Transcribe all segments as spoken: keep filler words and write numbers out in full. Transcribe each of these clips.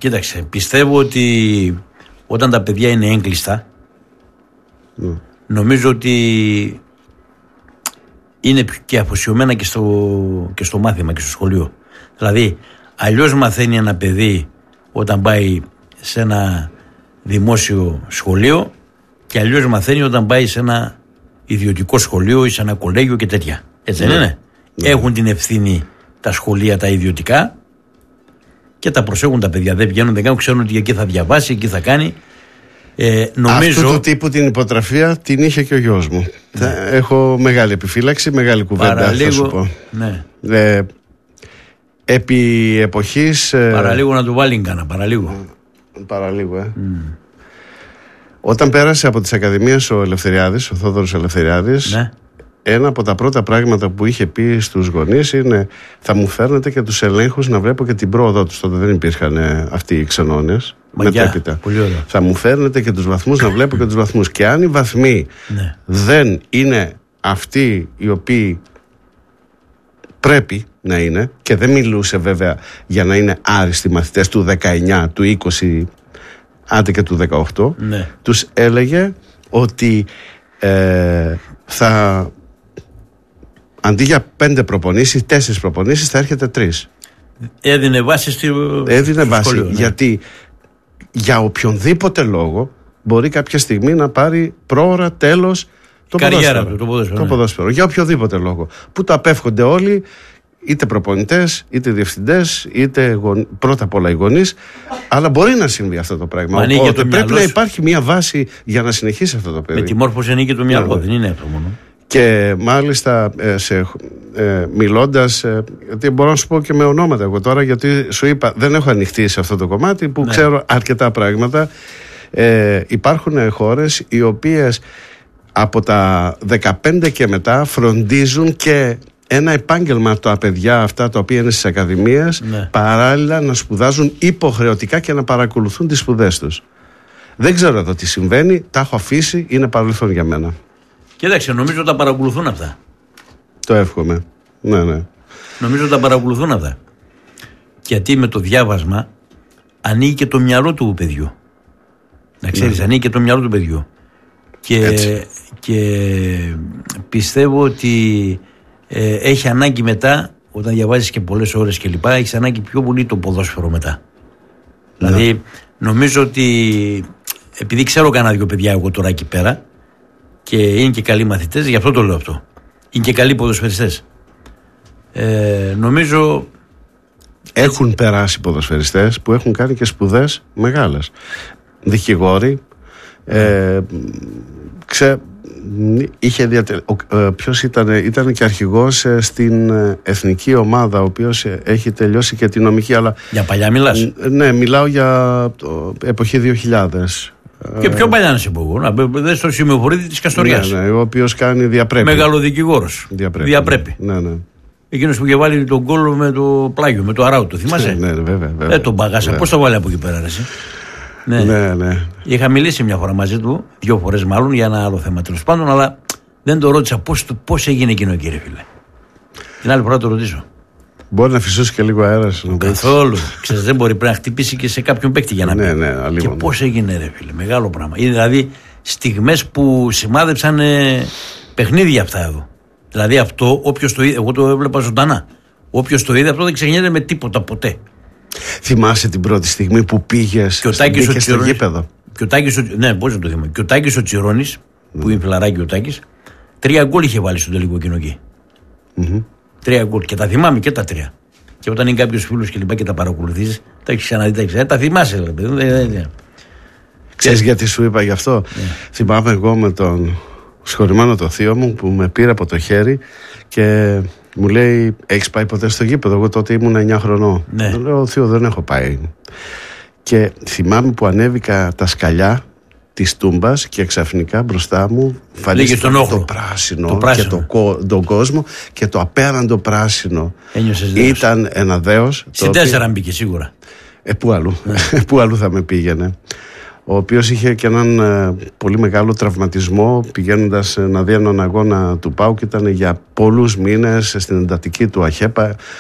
Κοίταξε, πιστεύω ότι όταν τα παιδιά είναι έγκλειστα, mm. νομίζω ότι είναι και αφοσιωμένα και στο, και στο μάθημα και στο σχολείο. Δηλαδή, αλλιώς μαθαίνει ένα παιδί όταν πάει σε ένα δημόσιο σχολείο και αλλιώς μαθαίνει όταν πάει σε ένα ιδιωτικό σχολείο ή σε ένα κολέγιο και τέτοια. Έτσι δεν mm. είναι. Mm. Έχουν την ευθύνη τα σχολεία τα ιδιωτικά και τα προσέχουν τα παιδιά. Δεν βγαίνουν, δεν κάνουν, ξέρουν ότι εκεί θα διαβάσει, εκεί θα κάνει. Ε, νομίζω... Αυτού του τύπου την υποτραφία την είχε και ο γιος μου. Ναι. Έχω μεγάλη επιφύλαξη, μεγάλη κουβέντα. Παραλίγο, θα σου πω. Ναι. Ε, επί εποχής. Παραλίγο να του βάλει κάνα, παραλίγο. Παραλίγο, ε. Mm. Όταν πέρασε από τις Ακαδημίες ο Ελευθεριάδης, ο Θόδωρος Ελευθεριάδης, ναι. ένα από τα πρώτα πράγματα που είχε πει στους γονείς είναι θα μου φέρνετε και τους ελέγχους να βλέπω και την πρόοδό τους. Τότε δεν υπήρχαν αυτοί οι ξενώνες. Μετέπειτα. Θα μου φέρνετε και τους βαθμούς να βλέπω και τους βαθμούς. Και αν οι βαθμοί ναι. δεν είναι αυτοί οι οποίοι πρέπει να είναι, και δεν μιλούσε βέβαια για να είναι άριστοι μαθητές του δεκαεννιά, του είκοσι, άντε και του δεκαοκτώ, ναι. τους έλεγε ότι ε, θα αντί για πέντε προπονήσεις, τέσσερις προπονήσεις, θα έρχεται τρεις. Έδινε βάση στη... Έδινε στο βάση, σχολείο, ναι. γιατί για οποιονδήποτε λόγο μπορεί κάποια στιγμή να πάρει πρόωρα τέλος το καριέρα ποδόσφαιρο. του, το ποδόσφαιρο, το ναι. ποδόσφαιρο. Για οποιοδήποτε λόγο. Που το απέφχονται όλοι, είτε προπονητές, είτε διευθυντές, είτε γον... πρώτα απ' όλα οι γονείς. Αλλά μπορεί να συμβεί αυτό το πράγμα. Οπότε το πρέπει να υπάρχει μια βάση για να συνεχίσει αυτό το παιδί. Με τη μόρφωση ανήκει το μυαλό, yeah. δεν είναι αυτό μόνο. Και μάλιστα ε, σε, ε, μιλώντας, ε, γιατί μπορώ να σου πω και με ονόματα εγώ τώρα, γιατί σου είπα δεν έχω ανοιχτεί σε αυτό το κομμάτι που ναι. ξέρω αρκετά πράγματα. Ε, υπάρχουν χώρες οι οποίες από τα δεκαπέντε και μετά φροντίζουν και ένα επάγγελμα τα παιδιά αυτά τα οποία είναι στις ακαδημίες, ναι. παράλληλα να σπουδάζουν υποχρεωτικά και να παρακολουθούν τις σπουδές τους. Δεν ξέρω εδώ τι συμβαίνει, τα έχω αφήσει, είναι παρελθόν για μένα. Κοίταξε, νομίζω τα παρακολουθούν αυτά. Το εύχομαι. Ναι, ναι. Νομίζω τα παρακολουθούν αυτά. Γιατί με το διάβασμα ανοίγει και το μυαλό του παιδιού. Να ξέρεις, ναι. ανοίγει και το μυαλό του παιδιού. Και, και πιστεύω ότι ε, έχει ανάγκη μετά, όταν διαβάζεις και πολλές ώρες και λοιπά, έχεις ανάγκη πιο πολύ το ποδόσφαιρο μετά. Ναι. Δηλαδή, νομίζω ότι επειδή ξέρω κανένα δυο παιδιά εγώ τώρα εκεί πέρα, και είναι και καλοί μαθητές, γι' αυτό το λέω αυτό. Είναι και καλοί ποδοσφαιριστές. Ε, νομίζω... Έχουν περάσει ποδοσφαιριστές που έχουν κάνει και σπουδές μεγάλες. Δικηγόροι. Ε, ξέ, είχε διατε... ο, ε, ποιος ήταν, ήταν και αρχηγός ε, στην εθνική ομάδα, ο οποίος ε, έχει τελειώσει και τη νομική. Αλλά, για παλιά μιλάς? Ε, ναι, μιλάω για το, εποχή δύο χιλιάδες. Και πιο παλιά να σε πω, να δες το Σημειοφορίδη της Καστοριάς. Ναι, ναι, ο οποίος κάνει διαπρέπει. Μεγαλοδικηγόρος. Διαπρέπει. διαπρέπει. Ναι, ναι. Εκείνος που είχε βάλει τον κόλλο με το πλάγιο, με το αράουτο, θυμάσαι? Ναι, ναι, βέβαια. βέβαια. Ε, τον παγάσα. Ναι. Πώς το βάλει από εκεί πέρα, εσύ? Ναι. ναι, ναι. Είχα μιλήσει μια φορά μαζί του, δύο φορές μάλλον, για ένα άλλο θέμα τέλος πάντων, αλλά δεν το ρώτησα πώς, πώς έγινε εκείνο, κύριε φίλε. Την άλλη φορά το ρωτήσω. Μπορεί να φυσούσε και λίγο αέρα. Καθόλου. Ξέρεις, δεν μπορεί, πρέπει να χτυπήσει και σε κάποιον παίκτη για να πει. Ναι, ναι, και πώς έγινε, ρε φίλε, μεγάλο πράγμα. Είναι δηλαδή στιγμές που σημάδεψαν ε, παιχνίδια αυτά εδώ. Δηλαδή αυτό, όποιος το είδε, εγώ το έβλεπα ζωντανά. Όποιος το είδε, αυτό δεν ξεχνιέται με τίποτα ποτέ. Θυμάσαι την πρώτη στιγμή που πήγες και στο, στο γήπεδο? Και ο Τάκης, ναι, πώς να το θυμάμαι. Και ο Τάκης ο Τσιρώνης, mm. που είναι φιλαράκι ο Τάκης, τρία γκολ είχε βάλει στο τελικό κοινό εκεί. Mm-hmm. Τρία γκολ. Και τα θυμάμαι και τα τρία. Και όταν είναι κάποιος φίλος και λοιπά και τα παρακολουθείς, τα έχεις ξαναδεί, τα έχεις, τα θυμάσαι, ρε παιδί. Ξέρεις γιατί σου είπα γι' αυτό? Yeah. Θυμάμαι εγώ με τον σχολημένο το θείο μου που με πήρε από το χέρι και μου λέει, έχεις πάει ποτέ στο γήπεδο? Εγώ τότε ήμουν εννιά χρονών. Ναι. Του λέω, θείο, δεν έχω πάει. Και θυμάμαι που ανέβηκα τα σκαλιά της Τούμπας και ξαφνικά μπροστά μου φανίστηκε το πράσινο, το πράσινο. και το, τον κόσμο και το απέραντο πράσινο. Ήταν ένα δέος. Στην τέσσερα οποίο... μπήκε σίγουρα. Ε, πού αλλού, πού αλλού θα με πήγαινε. Ο οποίος είχε και έναν ε, πολύ μεγάλο τραυματισμό πηγαίνοντας ε, να δει έναν αγώνα του ΠΑΟΚ και ήταν για πολλούς μήνες στην εντατική του ΑΧΕΠΑ.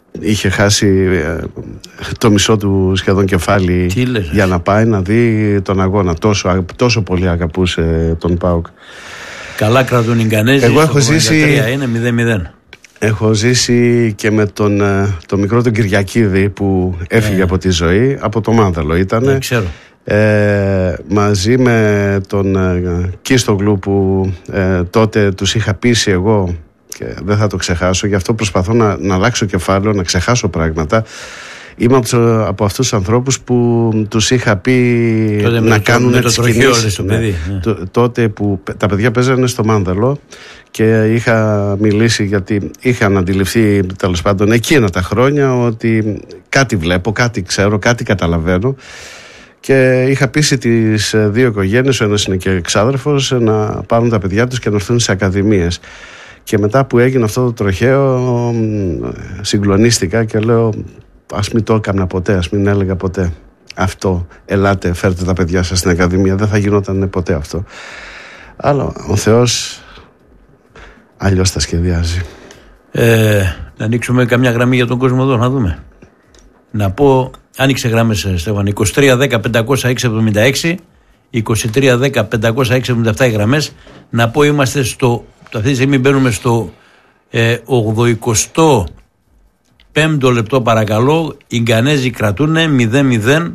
είχε χάσει ε, το μισό του σχεδόν κεφάλι για να πάει να δει τον αγώνα. Τόσο, τόσο πολύ αγαπούσε τον ΠΑΟΚ. Καλά κρατούν οι Γκανέζοι. Εγώ έχω ζήσει, είναι μηδέν μηδέν. Έχω ζήσει και με τον το μικρό τον Κυριακίδη που έφυγε ε. από τη ζωή. Από το Μάνδαλο ήτανε. Δεν ξέρω. Ε, μαζί με τον ε, Κίστογλου που ε, τότε τους είχα πείσει εγώ και δεν θα το ξεχάσω, γι' αυτό προσπαθώ να, να αλλάξω κεφάλαιο, να ξεχάσω πράγματα. Είμαι από, από αυτούς τους ανθρώπους που τους είχα πει τότε να κάνουν τις κινήσεις. Ναι. Ναι. Τότε που τα παιδιά παίζανε στο Μάνδαλο και είχα μιλήσει, γιατί είχαν αντιληφθεί τέλος πάντων εκείνα τα χρόνια ότι κάτι βλέπω, κάτι ξέρω, κάτι καταλαβαίνω. Και είχα πείσει τις δύο οικογένειες, ο ένας είναι και εξάδερφος, να πάρουν τα παιδιά τους και να έρθουν σε ακαδημίες. Και μετά που έγινε αυτό το τροχαίο, συγκλονίστηκα και λέω, ας μην το έκανα ποτέ, ας μην έλεγα ποτέ αυτό. Ελάτε, φέρτε τα παιδιά σας στην ακαδημία. Δεν θα γινόταν ποτέ αυτό. Αλλά ο Θεός αλλιώς τα σχεδιάζει. Ε, να ανοίξουμε καμιά γραμμή για τον κόσμο εδώ, να δούμε. Να πω, άνοιξε γράμμες, Στέφαν. είκοσι τρία δέκα πεντακόσια έξι εβδομήντα έξι, είκοσι τρία δέκα πεντακόσια έξι εβδομήντα επτά οι γραμμές. Να πω, είμαστε στο, αυτή τη στιγμή μπαίνουμε στο ε, ογδοηκοστό πέμπτο λεπτό, παρακαλώ. Οι Γκανέζοι κρατούνε μηδέν μηδέν.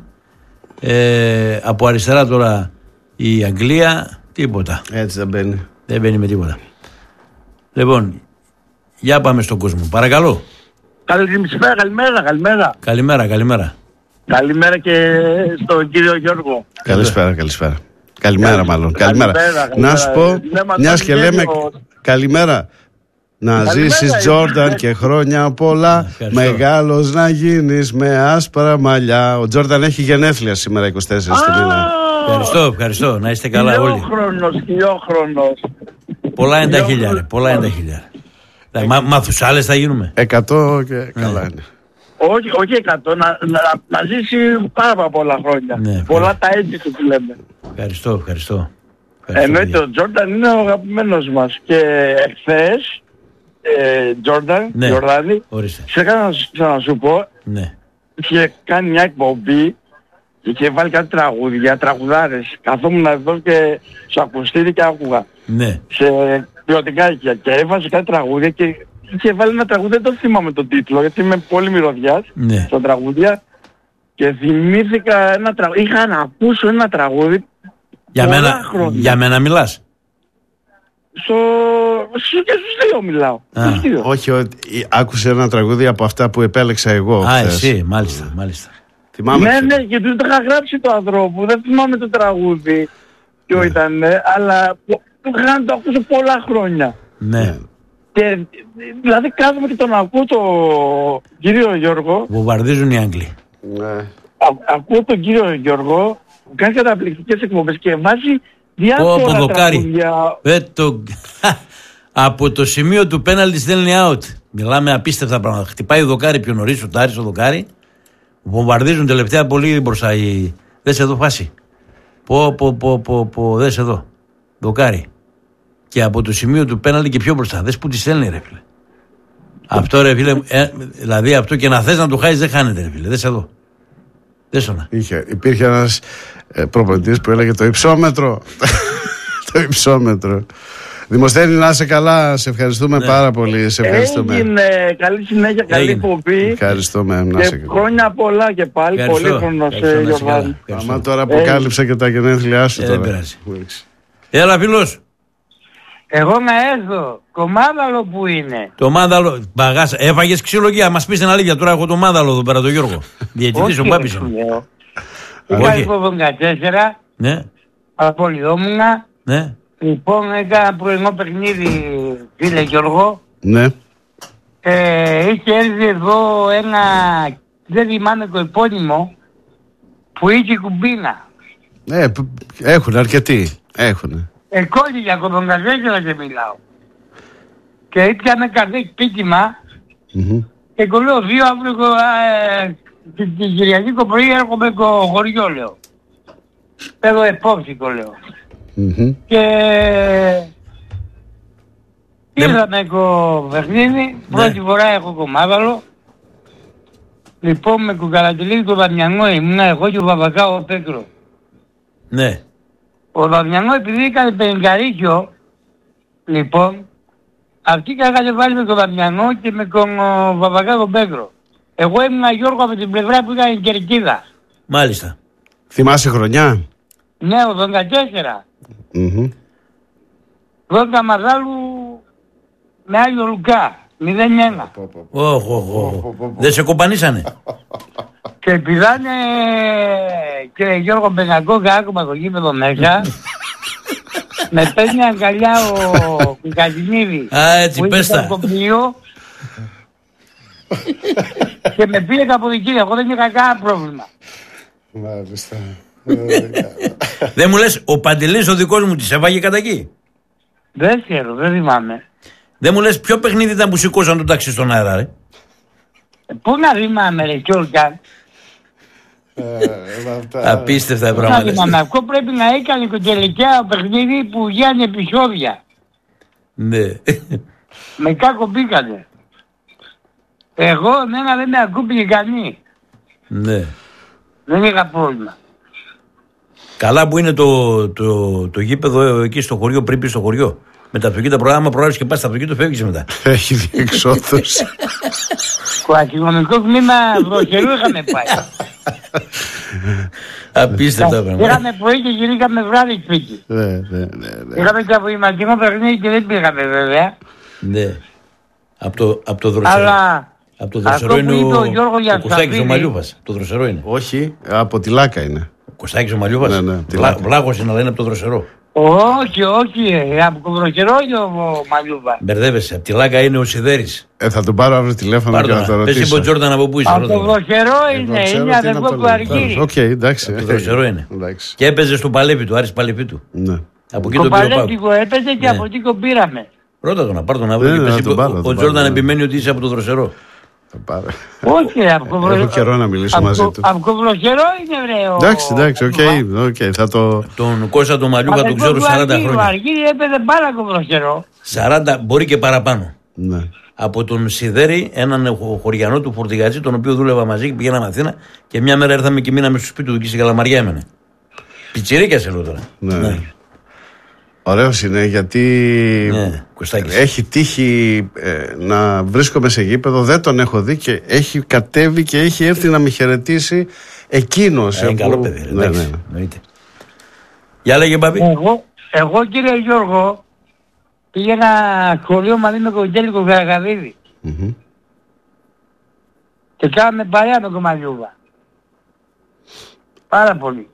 Ε, από αριστερά τώρα η Αγγλία, τίποτα. Έτσι δεν μπαίνει. Δεν μπαίνει με τίποτα. Λοιπόν, για πάμε στον κόσμο. Παρακαλώ. Καλημέρα, καλημέρα, καλημέρα. Καλημέρα, καλημέρα. Καλημέρα και στον κύριο Γιώργο. Καλησπέρα, καλησπέρα. Καλημέρα μάλλον. Καλημέρα. καλημέρα. Να σου πω, μιας και λέμε καλημέρα. Να ζήσεις Τζόρνταν και χρόνια πολλά. Μεγάλος να γίνεις με άσπρα μαλλιά. Ο Τζόρνταν έχει γενέθλια σήμερα είκοσι τέσσερις του μήνα. Ευχαριστώ, ευχαριστώ. Να είστε καλά όλοι. Χιλιόχρονος, χιλιόχρονος. Πολλά είναι τα χιλιάρα. Πολλά είναι τα χιλιάρα. Μα, μαθουσάλες θα γίνουμε. Εκατό και καλά ναι. είναι. Όχι, όχι εκατό, να, να, να ζήσει πάρα πολλά χρόνια. Ναι, πολλά τα έτσι του λέμε. Ευχαριστώ, ευχαριστώ. Εννοείται ο Τζόρνταν είναι ο αγαπημένος μας. Και εχθές, Τζόρνταν, ναι. Γιορδάνη, σε έκανα να σου πω, ναι. είχε κάνει μια εκπομπή, είχε βάλει κάτι τραγούδια, τραγουδάρες. Καθόμουν εδώ και στο ακουστήρι και άκουγα. Ναι. Σε ποιοτικά οικεία. Και έβαζε κάτι τραγούδια και είχε βάλει ένα τραγούδι, δεν το θυμάμαι τον τίτλο, γιατί είμαι πολύ μυρωδιάς ναι. στα τραγούδια. Και θυμήθηκα ένα τραγούδι, είχα να ακούσω ένα τραγούδι για μένα, για μένα μιλάς. Στο... και στους δύο μιλάω. Στους δύο. Όχι, ό, άκουσε ένα τραγούδι από αυτά που επέλεξα εγώ. Α, χθες. Εσύ, μάλιστα, μάλιστα. Θυμάμαι ναι, ναι, γιατί το είχα γράψει το ανθρώπου, δεν θυμάμαι το τραγούδι ποιο ναι. ήταν, αλλά το είχα να το ακούσω πολλά χρόνια. Ναι. Και δηλαδή κάθομαι και τον ακούω τον κύριο Γιώργο. Βομβαρδίζουν οι Άγγλοι. Ναι. Α, ακούω τον κύριο Γιώργο που κάνει καταπληκτικές εκπομπές και βάζει διάφορα oh, τραγούδια. Ε, το... από το σημείο του πέναλτι στέλνει out. Μιλάμε απίστευτα πράγματα. Χτυπάει ο δοκάρι πιο νωρίς, σουτάρει ο δοκάρι. Βομβαρδίζουν τελευταία πολύ μπροστά οι... Δες εδώ φάση. Πω πω πω πω πω. Δες εδώ. Δοκάρι. Και από το σημείο του πέναλτι και πιο μπροστά. Δες που τη στέλνει ρε φίλε. Αυτό ρε φίλε. Ε, δηλαδή αυτό και να θες να το χάσεις δεν χάνεται ρε φίλε. Δες εδώ. Δες το να. Είχε, υπήρχε ένας ε, προπονητής που έλεγε το υψόμετρο. Το υψόμετρο. Δημοσθένη, να είσαι καλά, σε ευχαριστούμε ναι. πάρα πολύ. Σε ευχαριστούμε. Έγινε καλή συνέχεια, καλή εκπομπή. Ευχαριστούμε. Να και χρόνια πολλά και πάλι. Ευχαριστώ. Πολύ χρονός, Γιωργάνη. Άμα τώρα αποκάλυψα και τα γενέθλιά σου. Ε, τώρα. Δεν πειράζει. Έλα, φίλος. Εγώ να έρθω. Το μάδαλο που είναι. Το μάδαλο. Μπαγάσα. Έφαγες ξυλογία. Μας πεις την αλήθεια. Τώρα έχω το μάδαλο εδώ πέρα, τον Γιώργο. Διαιτητής ο Μπάμπης. Είχα υποδομικά τέσσερα. Ναι. Απολυόμουνα. Ναι. Λοιπόν, έκανα πρωινό παιχνίδι, φίλε Γιώργο. Ναι. Ε, είχε έρθει εδώ ένα, δεν θυμάμαι το επώνυμο, που είχε κουμπίνα. Ε, έχουν αρκετοί. Έχουν. Ε, κόλλη για κομμογκαζέκια και μιλάω. Και έπιανε καρδί πίτημα mm-hmm. και εγώ λέω δύο αύριο ε, την Κυριακή το πρωί έρχομαι το χωριό, λέω. Εδώ επόψικο, λέω. Mm-hmm. Και ήρθαμε το παιχνίδι, πρώτη φορά έχω κομμάδαλο Λοιπόν, με Κουκαλατιλίδη το Δαμιανό ήμουν εγώ και ο Παπακάου ο Πέκρο. Ναι. Ο Δαμιανό επειδή έκανε πενηγκαρίκιο, λοιπόν, αυτοί είχαν βάλει με τον Δαμιανό και με τον Παπακάου ο Πέκρο. Εγώ ήμουν Γιώργο από την πλευρά που ήταν η Κερκίδα. Μάλιστα. Θυμάσαι χρονιά? Ναι, ογδόντα τέσσερα. Mm-hmm. δώδεκα Μαρδάλου με Άγιο Λουκά. μηδέν ένα. Όχ, όχ, όχ. Δεν σε κομπανίσανε. Και πηδάνε και Γιώργο Μπενακόκα άκουμα το γήπεδο μέσα. Με παίρνει αγκαλιά ο Κουκατινίδης. Α, έτσι, πες τα. Και με πήρε από δική, εγώ δεν είχα κανένα πρόβλημα. Μάλιστα. Δεν μου λες, ο Παντελής ο δικός μου της έβαγε κατά εκεί? Δεν ξέρω, δεν θυμάμαι. Δεν μου λες ποιο παιχνίδι ήταν που σηκώσαν το ταξί στον αέρα, ρε? Πού να θυμάμαι ρε Κιόλκαν. Απίστευτα Πού να πράγματα. θυμάμαι, αυτό πρέπει να έκανε το τελευταίο παιχνίδι που βγαίνει επεισόδια. Ναι. Με κάκο μπήκανε. Εγώ εμένα δεν με ακούμπηκε κανεί. Ναι. Δεν είχα πρόβλημα. Καλά που είναι το, το, το γήπεδο εκεί στο χωριό, πριν πει στο χωριό. Με τα αυτοκίνητα προγράμμα πρόλαβες και πας στα αυτοκίνητα, φεύγεις μετά. Έχει διεξόδωση. Το αστυνομικό τμήμα Βροχερού είχαμε πάει. Απίστευτα πράγματα. Πήγαμε πρωί και γυρίσαμε βράδυ σπίτι. Ναι, ναι, ναι. Είχαμε και απογευματινό παιχνίδι και δεν πήγαμε βέβαια. Ναι. Από το, απ το δροσερό. Αλλά Από το δροσερό αυτό που είναι είπε ο, ο Γιώργο ο Κωστάκης ο Γιανσαβίδη. Μαλιούβας. Το δροσερό είναι. Όχι, από τη Λάκα είναι. Ο Κωστάκης ο Μαλιούβας. Ναι, ναι, τη Βλά, Λάκα. βλάγος είναι, αλλά είναι από το δροσερό. Όχι, όχι, ε, από το Βροχερό είναι ο Μαλιούβα. Μπερδεύεσαι. Από τη Λάκα είναι ο Σιδέρης. Ε, θα τον πάρω αύριο τηλέφωνο Πάρ' και το να το να. Πες ρωτήσω. είπε ο Τζόρνταν από πού είσαι. Από το ρώτα τον. Βροχερό είναι, Εγώ ξέρω είναι τι αδερφό από του το Αργύρι. Οκ, εντάξει. Από το δροσερό είναι. Εντάξει. Και έπαιζε στο Παλέπι του, Άρης Παλέπι του. Ναι. Από εκεί Το τον πήρε ο Πάου. Παλέτικο έπαιζε και Ναι. από εκεί τον πήραμε. Ρώτα τον να πάρ' τον αύριο. Ναι, και ναι, πες, να τον είπε, πάρω, ο- να Ο τον Τζόρνταν πάρω, ναι. επιμένει ότι είσαι από το δροσερό. Θα πάρω. Όχι, από το Βροχερό. Έχω καιρό να μιλήσω από μαζί το- του. Από το Βροχερό είναι ρε ο... Εντάξει, εντάξει, οκ, οκ, θα το... Τον Κώστα τον Μαλιούβα τον ξέρω σαράντα Ο χρόνια. Αργύρι έπαιζε πάρα από το Βροχερό. σαράντα μπορεί και παραπάνω. Ναι. Από τον Σιδέρη, έναν χω- χωριανό του Φορτηγατζή, τον οποίο δούλευα μαζί και πηγαίναμε Αθήνα και μια μέρα ήρθαμε και μείναμε στο σπίτι του εκεί στην Καλαμαριά έμενε. Πιτσιρίκιας εδώ τώρα. Ναι. Ωραίος είναι γιατί Ναι, Κωστάκης. έχει τύχει ε, να βρίσκομαι σε γήπεδο, δεν τον έχω δει και έχει κατέβει και έχει έρθει να με χαιρετήσει εκείνος. Ε, είναι που- καλό παιδί. Ναι, Εντάξει, ναι. εννοείται. Για λέγε Μπάμπη. Εγώ, εγώ κύριε Γιώργο πήγαινα σχολείο μαζί με τον Κοντέλικο Γαγαδίδη Μμμ. και κάναμε παρέα με τον Μαλιούβα. Πάρα πολύ.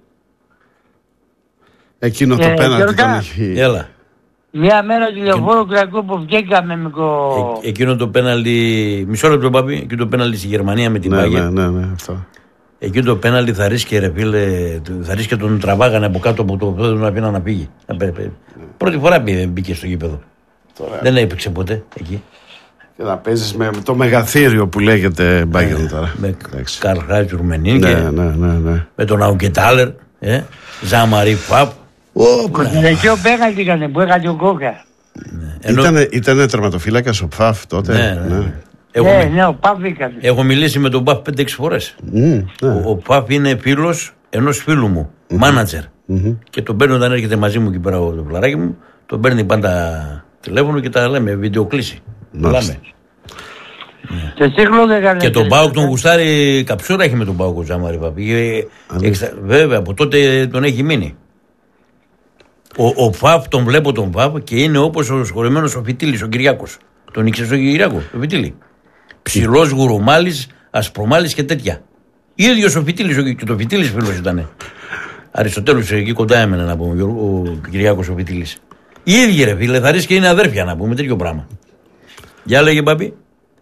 Εκείνο Και, το πέναλτι Γιώργα, τον έχει... Έλα. Μια μέρα τηλεφόρο Κρακού που βγήκαμε με το... Ε, εκείνο το πέναλτι. Μισό λεπτό, Μπάμπη. Εκείνο το πέναλτι στη Γερμανία με την Ναι, Bayern. ναι, ναι, ναι, αυτό. Εκείνο το πέναλτι θα ρίσκε, ρε φίλε. Θα ρίσκε τον τραβάγανε από κάτω από το πόδι να πει να πήγε. Να πέ- πέ- Πρώτη φορά μπή- μπήκε στο γήπεδο. Τώρα. Δεν έπαιξε ποτέ εκεί. Και να παίζεις με το μεγαθύριο που λέγεται Bayern τώρα. Με Εντάξει. Καρλ Χάιτ Ρουμενίν Ναι, και ναι, ναι, ναι. με τον Αουγκετάλερ. Ε, Ζαμαρί Φαπ. Κοντινεκιό πέναλτι έκανε που έκανε ο Κόκα. Ενώ- Ήτανε, ήτανε τερματοφύλακας ο Πφαφ τότε. Ναι, ναι. Έχω, Ναι, μι- ναι, ο Παπ έκανε. έχω μιλήσει με τον Παφ πέντε έξι φορές. Μμ, ναι. Ο, ο Παφ είναι φίλος ενός φίλου μου, μάνατζερ. Μμμ. Και τον παίρνει όταν έρχεται μαζί μου εκεί πέρα το πλαράκι μου, τον παίρνει πάντα τηλέφωνο και τα λέμε, βιντεοκλήση. Μάλιστα. Μιλάμε. Και σύγχρονο δεν έκανε. Και τον Πάουκ τον γουστάρει καψούρα έχει με τον Πάουκ ο Ζαμαρί Φαπ. Ε, εξα- Βέβαια, από τότε τον έχει μείνει. Ο, ο Φαπ, τον βλέπω τον Φαπ και είναι όπως ο σχολημένος ο Φιτίλης, ο Κυριάκος. Τον ήξερες τον Κυριάκο, ο Φιτίλη. Ψηλός, γουρομάλης, ασπρομάλης και τέτοια. Ίδιος ο Φιτίλης, ο, και το Φιτίλης φίλος ήταν. Αριστοτέλους εκεί κοντά έμενε να πούμε, ο, ο Κυριάκος ο Φιτίλης. Οι ίδιοι ρε φίλε, θα ρίξει και είναι αδέρφια να πούμε, τέτοιο πράγμα. Για λέγε Μπαμπή.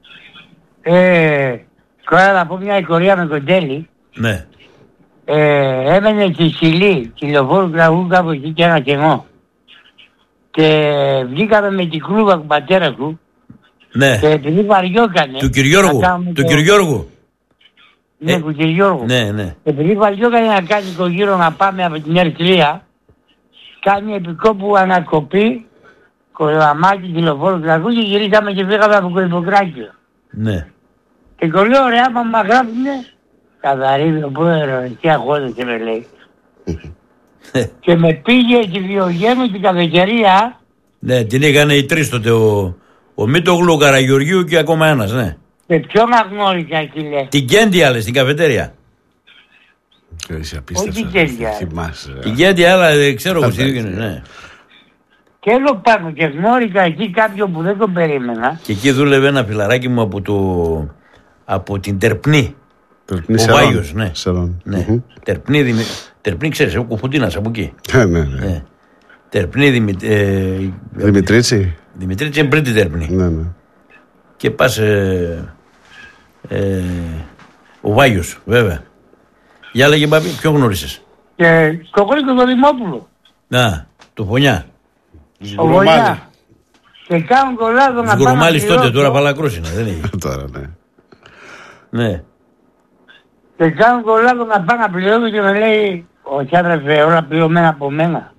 Ε, τώρα να πω μια ιστορία με τον Τέλη. Ναι. Ε, έμενε στη Σιλή, τηλεφόρου Κραγού κάπου εκεί και ένα κενό. Και βγήκαμε με την κλούβα του πατέρα του Ναι. και επειδή βαριόκανε... Του Κυριόργου. να κάνουμε Του το- Κυριόργου. Ναι, Ε, του Κυριόργου. Ναι, ναι. Και επειδή βαριόκανε να κάνει το γύρο να πάμε από την Ερυθρία, κάνει επικόπου ανακοπή, κολαμάκι τηλεφόρου Κραγού και γυρίσαμε και φύγαμε από το Ιπποκράτιο. Ναι. Και το λέω ρε άμα μα γράφουνε, καθαρίζει ο πρόεδρος, τι αγχώνεσαι με λέει. Και με πήγε τη Διογέννου την καφετερία. Ναι, την είχαν οι τρεις τότε, ο, ο Μήτογλου, ο Καραγεωργίου και ακόμα ένας, ναι. Με ποιον αγνώρισα εκεί λέει. Την Κέντια άλλες, στην καφετέρια. Όχι την Κέντια. Την Κέντια άλλα, δεν ξέρω πώς τι ναι. Και έλω πάνω και γνώρικα εκεί κάποιον που δεν τον περίμενα. Και εκεί δούλευε ένα φιλαράκι μου από, το, από την Τερπνή. Τερπνή ο Σερών. Βάγιος, ναι. ναι. Mm-hmm. Τερπνή, Δημη... Τερπνή ξέρεις, ο Κουφουτίνας από εκεί. ναι, ναι, ναι. ναι. Τερπνή, Δημη... ε... Δημητρίτσι. Δημητρίτσι είναι πριν την Τερπνή. Ναι, ναι. Και πας ε... Ε... ο Βάγιος, βέβαια. Για λέγε μπαμπή, ποιον γνώρισες? Και Κοκόρικο το Δημόπουλο. Να, το Φωνιά. Ο Βονιά. Και κάνουν το λάθος να πάνε. Γκουρμάλης τότε, τώρα Παλακρός είναι, δεν είναι. Τώρα, ναι. Ναι. Και κάνουν το λάθος να πάνε να πληρώνουν και με λέει ο Τσάντρεφε όλα πληρωμένα από μένα.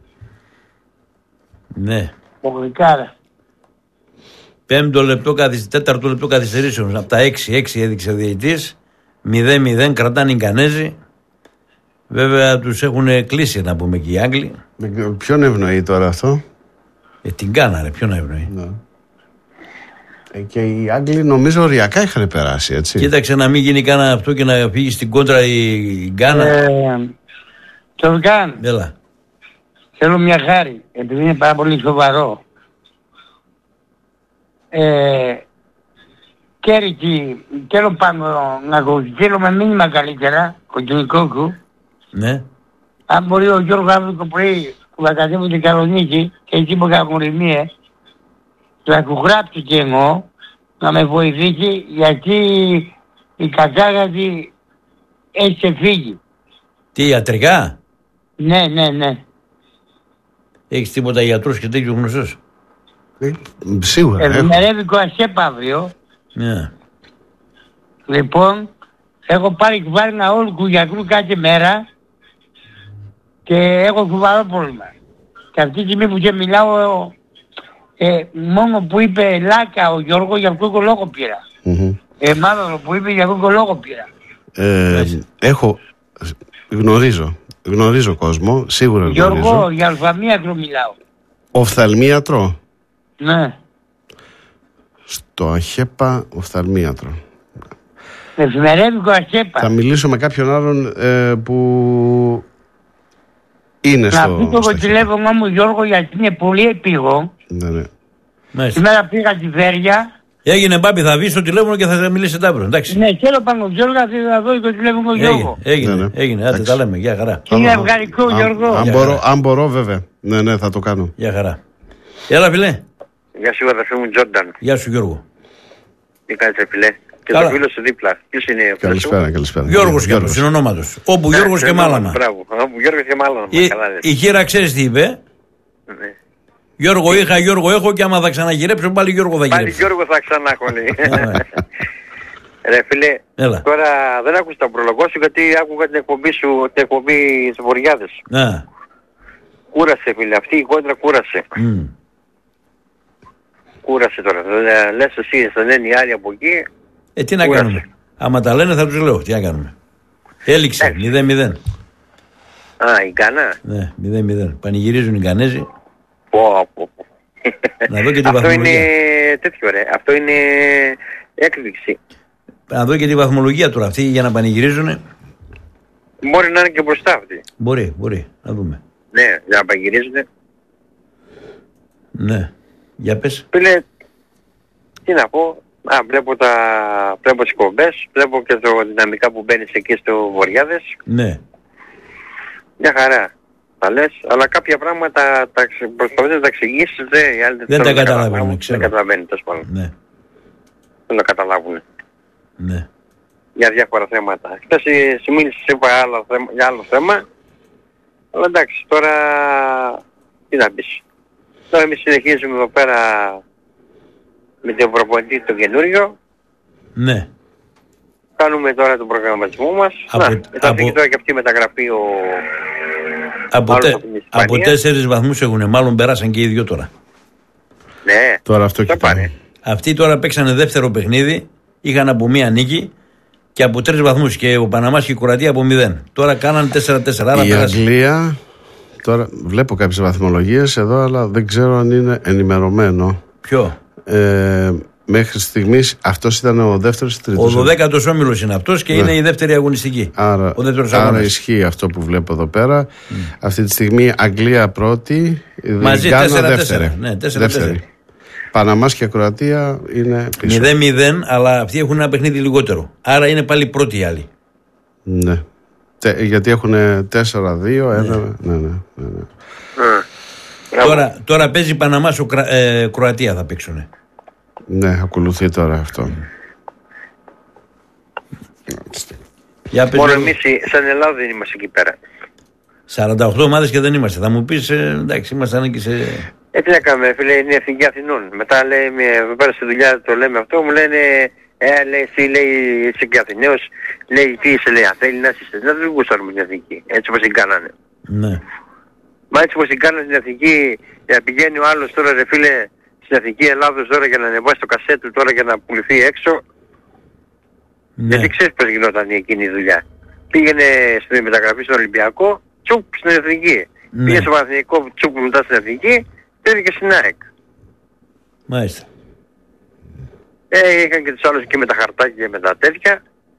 Ναι. Ο Γλυκάρα. Πέμπτο λεπτό, τέταρτο λεπτό καθυστερήσεων. Από τα έξι, έξι έδειξε ο διαιτητής. μηδέν μηδέν κρατάνε οι Γκανέζοι. Βέβαια τους έχουν κλείσει να πούμε και οι Άγγλοι. Ποιον ευνοεί τώρα αυτό? Ε, την Γκάνα ρε, ποιον ευνοεί. Ναι. Ε, και οι Άγγλοι νομίζω οριακά είχαν περάσει, έτσι. Κοίταξε να μην γίνει κανένα αυτό και να φύγει στην κόντρα η Γκάνα. Ε, το Γκάν. Έλα. Θέλω μια χάρη, επειδή είναι πάρα πολύ σοβαρό. Ε, Κέρικη, θέλω πάνω να θέλω με μήνυμα καλύτερα, κοκκινικόκου. Ναι. Αν μπορεί ο Γιώργος αύριο το πρωί που θα κατέβω την Καλονίκη και εκεί που κακομορυμίε, θα του γράψει και εγώ να με βοηθήσει γιατί η κατάγατη έχει ξεφύγει. Τι, ιατρικά? Ναι, ναι, ναι. Έχεις τίποτα γιατρούς και τέτοιους γνωστούς? Ε, σίγουρα. Ευημερεύει ο Ασέπ αύριο. Ναι. Λοιπόν, έχω πάρει κουβάρνα όλου του γιατρού κάθε μέρα και έχω κουβαρό πρόβλημα. Και αυτή τη στιγμή που και μιλάω, ε, μόνο που είπε Λάκα ο Γιώργο, για αυτόν τον λόγο πήρα. Mm-hmm. Ε, μάλλον που είπε για αυτόν τον λόγο πήρα. Ε, έχω, γνωρίζω, γνωρίζω κόσμο, σίγουρα γνωρίζω. Γιώργο, για αλφαμίατρο μιλάω. Οφθαλμίατρο. Ναι. Στο ΑΧΕΠΑ οφθαλμίατρο. Εφημερεύικο ΑΧΕΠΑ. Θα μιλήσω με κάποιον άλλον ε, που είναι να στο... Να πει το τηλέφωνο μου Γιώργο γιατί είναι πολύ επίγον. Ναι, ναι. Σήμερα πήγα στη Βέρεια. Έγινε μπάμπη, θα βγει στο τηλέφωνο και θα μιλήσετε αύριο, εντάξει. Ναι, θέλω πάνω Γιώργο, θα δω το τηλέφωνο Γιώργο. Έγινε, ναι, ναι. έγινε, άντε τα λέμε, γεια χαρά. Είναι ευχαριστώ Γιώργο. Αν μπορώ, αν μπορώ βέβαια, ναι, ναι, θα το κάνω. Γεια χαρά. Έλα φίλε. Γεια σου αδερφέ μου Τζόρνταν. Γεια σου Γιώργο. Τι κάνετε φίλε? Και Καλά. το φίλο σου δίπλα. Ποιος είναι ο Καλησπέρα, καλησπέρα. Γιώργος και αυτός, είναι ονόματος. Όπου Γιώργος και Μάλαμα. Μπράβο, όπου Γιώργος και Μάλαμα. Η, η χείρα ξέρεις τι είπε? Ναι. Γιώργο είχα, Γιώργο έχω και άμα θα ξαναγυρέψω πάλι Γιώργο θα γυρέψω. Πάλι Γιώργο θα ξανά έχω λέει. Ρε φίλε, Έλα. τώρα δεν άκουσα τον προλογό σου γιατί άκουγα την εκπομπή σου, την εκπομπή στους Βοριάδες. Να. Κούρασε φίλε, αυτή η κόντρα κούρασε. Mm. Κούρασε τώρα. Λες εσύ, θα λένε οι άλλοι από εκεί. Ε, τι να κούρασε. κάνουμε. Άμα τα λένε θα τους λέω. Τι να κάνουμε. Έληξε. μηδέν μηδέν. Α, η Γκάνα. Ναι, μηδέν μηδέν. Πανηγυρίζουν οι Γκανέζοι. Πω, πω, πω. Να δω και τη Αυτό βαθμολογία. είναι τέτοιο ρε. Αυτό είναι έκπληξη. Να δω και τη βαθμολογία τώρα. Αυτοί για να πανηγυρίζουν. Μπορεί να είναι και μπροστά αυτοί. Μπορεί, μπορεί. Να δούμε. Ναι, για να πανηγυρίζουν. Ναι. Για πες. Φίλε, τι να πω. Α, βλέπω, τα... βλέπω τις κομπές, βλέπω και το δυναμικά που μπαίνεις εκεί στο Βοριάδες. Ναι. Μια χαρά. Τα λες, αλλά κάποια πράγματα τα ξε... προσπαθείς να τα εξηγήσεις, δε, οι άλλοι Δεν θέλουν τα να καταλαβαίνουν, καταλάβουν. ξέρω. Δεν καταλαβαίνουν, τέλος πάντων. Ναι. Δεν να καταλάβουν. Ναι. Για διάφορα θέματα. Χθες εσύ μίλησες είπα άλλο θέμα, για άλλο θέμα. Αλλά εντάξει, τώρα τι να πεις. Τώρα εμείς συνεχίζουμε εδώ πέρα με τον προπονητή το καινούριο. Ναι. Κάνουμε τώρα τον προγραμματισμό μας. Από- Να, μετά από- φύγει τώρα και αυτή η μεταγραφή ο... Από, Άλλος τε... από την Ισπανία. από τέσσερις βαθμούς έχουν. Μάλλον περάσαν και οι δυο τώρα. Ναι, Τώρα αυτό θα κοιτάω. πάρει. Αυτοί τώρα παίξανε δεύτερο παιχνίδι είχαν από μία νίκη και από τρεις βαθμούς και ο Παναμάς και η Κροατία από μηδέν. Τώρα κάναν τέσσερα τέσσερα. Η Αγγλία, τώρα βλέπω κάποιες βαθμολογίες εδώ, αλλά δεν ξέρω αν είναι ενημερωμένο. Ποιο? Ε, μέχρι στιγμής αυτός ήταν ο δεύτερος ή τρίτος. Ο δωδέκατος όμιλος είναι αυτός και ναι. είναι η δεύτερη αγωνιστική. Άρα, ο δεύτερος άρα αγώνας. ισχύει αυτό που βλέπω εδώ πέρα. Mm. Αυτή τη στιγμή Αγγλία πρώτη, μαζί τέσσερα τέσσερα. Ναι, τέσσερα τέσσερα. Παναμάς και Κροατία είναι πίσω. μηδέν μηδέν, αλλά αυτοί έχουν ένα παιχνίδι λιγότερο. Άρα είναι πάλι πρώτοι οι άλλοι. Ναι. Τε, γιατί έχουν τέσσερα δύο, ένα. Ναι, ναι, ναι. ναι, ναι. Mm. Τώρα, τώρα παίζει Παναμάς, ε, Κροατία θα παίξουνε. Ναι, ακολουθεί τώρα αυτό. Για μόνο εμείς σαν Ελλάδα δεν είμαστε εκεί πέρα. σαράντα οκτώ ομάδες και δεν είμαστε. Θα μου πεις, ε, εντάξει, ήμασταν και σε... Ε, τι να κάνουμε, φίλε, είναι η Εθνική Αθηνών. Μετά λέει, εδώ πέρα στη δουλειά το λέμε αυτό, μου λένε, ε, λέει, εσύ, λέει, είσαι και Αθηναίος, λέει, τι είσαι, λέει, Αθέλη, να είσαι, να δεν γούσταρουμε την Εθνική, έτσι όπως την κάνανε. Ναι. Μα έτσι όπως την κάνανε την Εθνική, να πηγαίνει ο άλλος τώρα, ρε φίλε, στην Εθνική Ελλάδος τώρα για να ανεβάσει το κασέτ του τώρα για να πουληθεί έξω. Ναι. Γιατί ξέρεις πώς γινόταν εκείνη η δουλειά. Πήγαινε στην μεταγραφή στον Ολυμπιακό, τσουπ στην Εθνική. Ναι. Πήγε στο Παναθηναϊκό, τσουπ μετά στην Εθνική, πήγε και στην ΑΕΚ. Μάλιστα. Ε, είχαν και τους άλλους και με τα χαρτάκια και με τα τέτοια.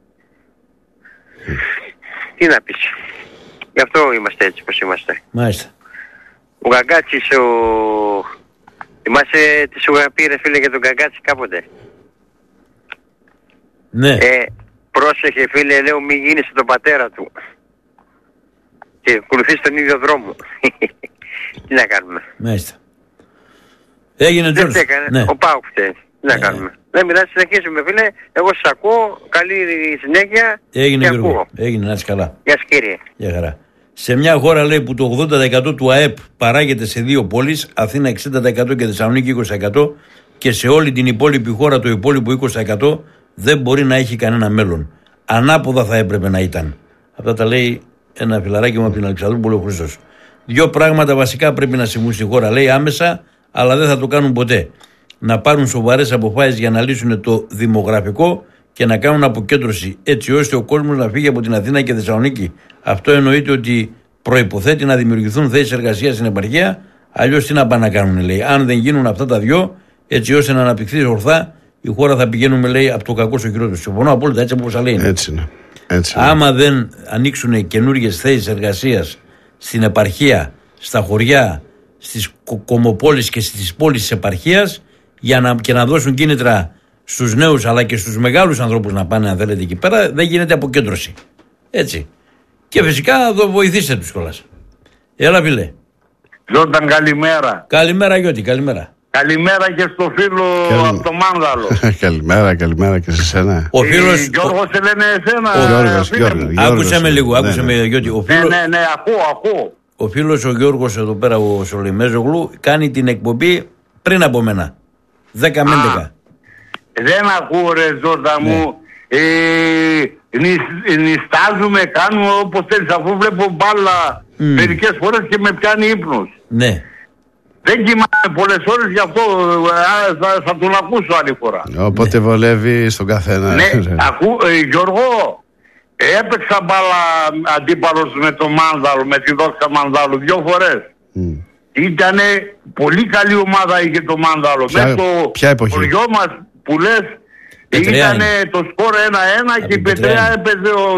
Τι να πεις. Γι' αυτό είμαστε έτσι πως είμαστε. Μάλιστα. Ο Γκαγκάτσης, ο... θυμάσαι τι σου είχα πει ρε φίλε για τον Γκαγκάτση κάποτε. Ναι. Ε, πρόσεχε φίλε, λέω μη γίνεσαι τον πατέρα του. Και ακολουθείς τον ίδιο δρόμο. Τι να κάνουμε. Μάλιστα. Έγινε Τζόρτζ. Ναι. Ο Πάουκ φταίει. Τι να ναι. κάνουμε. Δεν μιλάς, συνεχίζουμε φίλε. Εγώ σας ακούω. Καλή συνέχεια. Έγινε Γιώργο. Έγινε, να είσαι καλά. Γεια σας κύριε. Γεια χαρά. Σε μια χώρα λέει που το ογδόντα τοις εκατό του ΑΕΠ παράγεται σε δύο πόλεις, Αθήνα εξήντα τοις εκατό και Θεσσαλονίκη είκοσι τοις εκατό, και σε όλη την υπόλοιπη χώρα το υπόλοιπο είκοσι τοις εκατό δεν μπορεί να έχει κανένα μέλλον. Ανάποδα θα έπρεπε να ήταν. Αυτά τα λέει ένα φιλαράκι μου από την Αλεξανδρούπολη ο Χρήστος. Δύο πράγματα βασικά πρέπει να συμβούν στη χώρα, λέει άμεσα, αλλά δεν θα το κάνουν ποτέ. Να πάρουν σοβαρές αποφάσεις για να λύσουν το δημογραφικό και να κάνουν αποκέντρωση, έτσι ώστε ο κόσμος να φύγει από την Αθήνα και Θεσσαλονίκη. Αυτό εννοείται ότι προϋποθέτει να δημιουργηθούν θέσεις εργασίας στην επαρχία. Αλλιώς τι να πάνε να κάνουν, λέει. Αν δεν γίνουν αυτά τα δυο, έτσι ώστε να αναπτυχθεί ορθά, η χώρα θα πηγαίνουμε, λέει, από το κακό στο χειρότερο. Συμφωνώ απόλυτα, έτσι όπως λέει. Έτσι είναι. Έτσι είναι. Άμα δεν ανοίξουν καινούργιες θέσεις εργασίας στην επαρχία, στα χωριά, στις κομοπόλεις και στις πόλεις της επαρχίας, για να, και να δώσουν κίνητρα στους νέους αλλά και στους μεγάλους ανθρώπους να πάνε, αν θέλετε, εκεί πέρα, δεν γίνεται αποκέντρωση. Έτσι. Και φυσικά εδώ βοηθήστε τους κιόλας. Έλα φίλε. Ζόρταν, καλημέρα. Καλημέρα Γιώτη, καλημέρα. Καλημέρα και στο φίλο Καλη... από το Μάνδαλο. Καλημέρα, καλημέρα και σε σένα. Ο φίλος... Ε, Γιώργο σε λένε εσένα. Ο Γιώργος, Γιώργος, άκουσε με λίγο, άκουσε με Γιώτη. Ο φίλος... Ναι, ναι, ναι, ακούω, ακούω. Ο φίλος ο Γιώργος εδώ πέρα, ο Σολιμέζογλου, κάνει την εκπομπή πριν από μένα. δέκα με έντεκα. Δεν ακούω ρε Ζόρτα ναι. μου. Ε, νιστάζουμε, κάνουμε όπως θέλεις, αφού βλέπω μπάλα mm. μερικές φορές και με πιάνει ύπνος. Ναι. Δεν κοιμάμαι πολλές ώρες, γι' αυτό α, θα, θα τον ακούσω άλλη φορά. Όποτε ναι. βολεύει στον καθένα. Ναι, ακού, ε, Γιώργο, έπαιξα μπάλα αντίπαλος με το Μάνδαλο, με τη Δόξα Μανδάλου δύο φορές. Mm. Ήτανε πολύ καλή ομάδα είχε το Μάνδαλο. Ποια, με το ποια εποχή? χωριό μας που λες ήταν το σκορ ένα ένα και η Πετρέα έπαιζε, ο,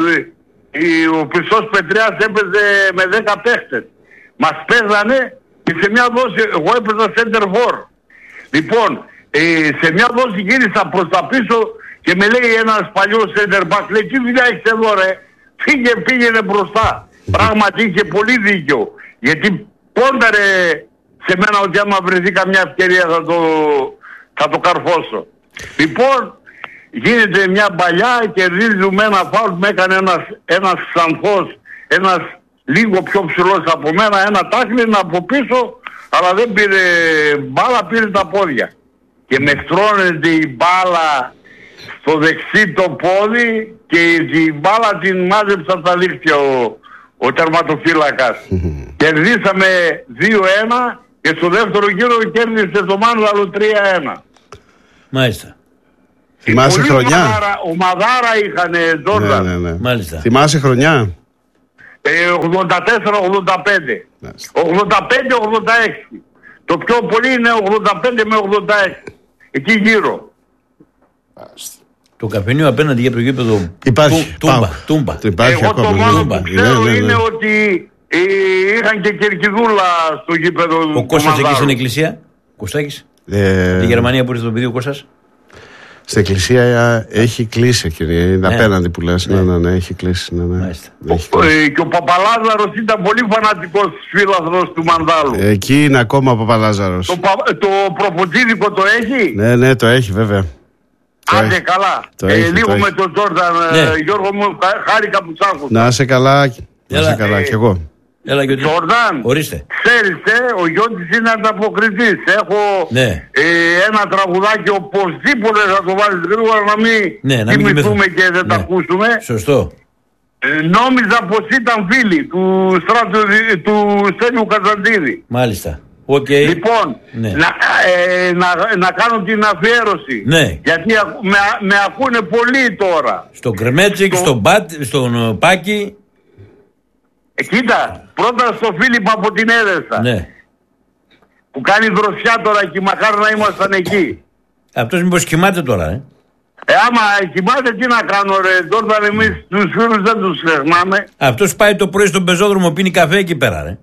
ε, ο Πιστός Πετρέας έπαιζε με δέκα παίχτες. Μας παίζανε και σε μια δόση, εγώ έπαιζα center for. Λοιπόν, ε, σε μια δόση γύρισα προς τα πίσω και με λέει ένας παλιός center back, λέει τι δουλειά έχεις εδώ ρε, φύγε, πήγαινε μπροστά. Πράγματι είχε πολύ δίκιο, γιατί πόνταρε σε μένα ότι άμα βρεθεί καμιά ευκαιρία θα το, θα το καρφώσω. Λοιπόν, γίνεται μια παλιά, κερδίζουμε ένα φάουλ, με έκανε ένας, ένας ξανθός, ένας λίγο πιο ψηλός από μένα, ένα τάκλιν από πίσω, αλλά δεν πήρε μπάλα, πήρε τα πόδια. Και με στρώνεται η μπάλα στο δεξί το πόδι και η μπάλα την μάζεψε από τα δίχτυα ο, ο τερματοφύλακας. Κερδίσαμε δύο ένα και στο δεύτερο γύρο κέρδισε το Μάνδαλο τρία ένα. Μάλιστα. Θυμάσαι χρονιά. Ομαδάρα, ομαδάρα είχανε Τζόρνταν. Ναι, ναι, ναι. Μάλιστα. Θυμάσαι χρονιά. Ε, ογδόντα τέσσερα ογδόντα πέντε. ογδόντα πέντε ογδόντα έξι. Το πιο πολύ είναι ογδόντα πέντε με ογδόντα έξι. Εκεί γύρω. Το καφενείο απέναντι για το γήπεδο. Υπάρχει. Τούμπα. Τούμπα. Υπάρχει Εγώ το ακόμα. μόνο Τούμπα. που ξέρω Ναι, ναι, ναι. είναι ότι ε, είχαν και κερκιδούλα στο γήπεδο. Ο Κώστας εκεί στην εκκλησία. Κωστάκης. Ε, Τη Γερμανία που ήρθε το παιδί ο Κώστας. Στην εκκλησία έχει κλείσει, κύριε. Είναι Ναι. απέναντι που λες. Ναι, ναι, ναι, έχει κλείσει. Ναι, ναι. Μάλιστα. Έχει κλείσει. Ε, και ο Παπαλάζαρος ήταν πολύ φανατικός φίλαθρος του Μανδάλου. Εκεί είναι ακόμα ο Παπαλάζαρος. Το, πα, το προποτζίδικο το έχει. Ναι, ναι, το έχει βέβαια. Το Άντε έχει. καλά. Το ε, έχει, λίγο το με έχει. τον Τζόρνταν, Ναι. ε, Γιώργο μου, χά- χάρηκα που σ' άκουσα. Να είσαι καλά. Να Έλα. είσαι καλά κι εγώ. Έλα και ότι. Τζόρνταν, Ορίστε. ξέρεις, ε, ο Γιώργης είναι ανταποκριτής. Έχω Ναι. ε, ένα τραγουδάκι οπωσδήποτε θα το βάλεις γρήγορα να μην Ναι, να μην κοιμηθούμε κοιμηθούμε. και δεν τα Ναι. ακούσουμε. Σωστό. Ε, νόμιζα πως ήταν φίλοι του, στράτου, του Στέλιου Καζαντίδη. Μάλιστα. Οκ. Λοιπόν, Ναι. να, ε, να, να κάνω την αφιέρωση. Ναι. Γιατί ακου- με, με ακούνε πολύ τώρα. Στον Κρεμέτσικ, Στο- στον Μπάτ, στον ε, Πάκη. Ε, κοίτα, πρώτα στο Φίλιππ από την Έδεσα. Ναι. Που κάνει δροσιά τώρα και μακάρι να ήμασταν εκεί. Αυτός μήπως κοιμάται τώρα, ε. Ε, άμα κοιμάται τι να κάνω ρε, Τζόρνταν, εμείς τους φίλους δεν τους ξεχνάμε. Αυτός πάει το πρωί στον πεζόδρομο, πίνει καφέ εκεί πέρα, ρε.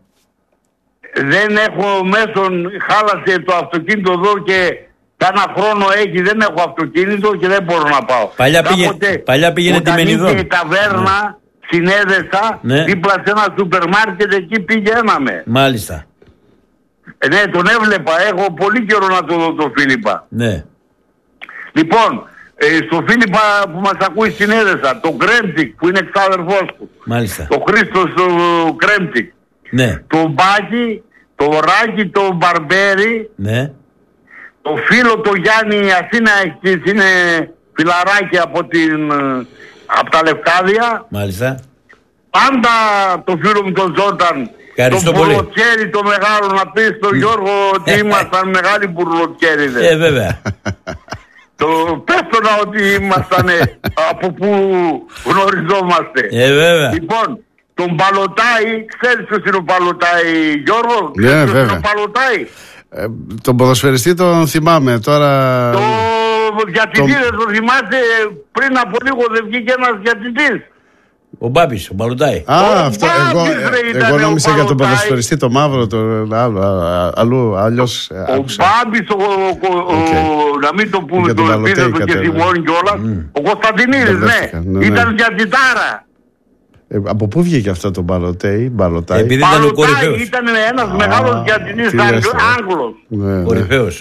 Δεν έχω μέσον, χάλασε το αυτοκίνητο εδώ και κάνα χρόνο έχει, δεν έχω αυτοκίνητο και δεν μπορώ να πάω. Παλιά πήγε- Κάποτε, παλιά πήγαινε τη όταν Μενιδόν. είχε η ταβέρνα, συνέδεσα, Ναι. δίπλα σε ένα σούπερ μάρκετ, εκεί πηγαίναμε. Μάλιστα. Ε, ναι, τον έβλεπα, έχω πολύ καιρό να το δω τον Φίλιππα. Ναι. Λοιπόν, ε, στο Φίλιππα που μας ακούει στην Έδεσα, τον Κρέμτικ που είναι εξάδερφός του, Μάλιστα. τον Χρήστος του Κρέμτικ, Ναι. τον Μπάκη, τον Ράκη, τον Μπαρμπέρι, Ναι. το φίλο το Γιάννη Αθήνα έχεις, είναι φιλαράκι από, την, ε, από τα Λευκάδια. Μάλιστα. Πάντα το φίλο μου τον Τζόρνταν, Ευχαριστώ τον πολύ. μπουρλοτκέρι το μεγάλο, να πεις στον Γιώργο ότι ήμασταν μεγάλοι μπουρλοτκέριδες. Ε, βέβαια. Το πες το να ότι ήμασταν από που γνωριζόμαστε. Ε, βέβαια. Λοιπόν, τον Παλωτάη, ξέρεις ποιος είναι ο Παλωτάη, Γιώργο? Ναι, Ξέρεις ποιος βέβαια. είναι ο Παλωτάη? Ε, τον ποδοσφαιριστή τον θυμάμαι τώρα. Το διατητή δεν το θυμάσαι, πριν από λίγο δεν βγήκε ένας διατητής. Ο Μπάμπης, ο Μπαλουτάι. Α, Ο αυτό. Μπάμπης, Εγώ, ρε, ε, ήταν εγώ ο νόμιζα για τον Παλωτάη. ποδοσφαιριστή το μαύρο, το άλλο. α, Αλλού, αλλιώς ε, Ο άκουσα. Μπάμπης, ο, ο, ο, Οκ. να μην το πούμε Για τον τον Παλωτάη επίθετο και κατέβαινε. θυμώνει κιόλας, ο Κωνσταντινίδης, ναι, Μπερδεύτηκα, ναι, ναι. ήταν διατητάρα. Ε, από πού βγήκε αυτό το Μπαλωτέι, Μπαλωτάι. Επειδή ήταν ο Παλωτάη κορυφαίος. ήταν ένας μεγάλος διατητής τι λες Άγγλος. τώρα. Άγγλος. Ναι, ναι. Κορυφαίος.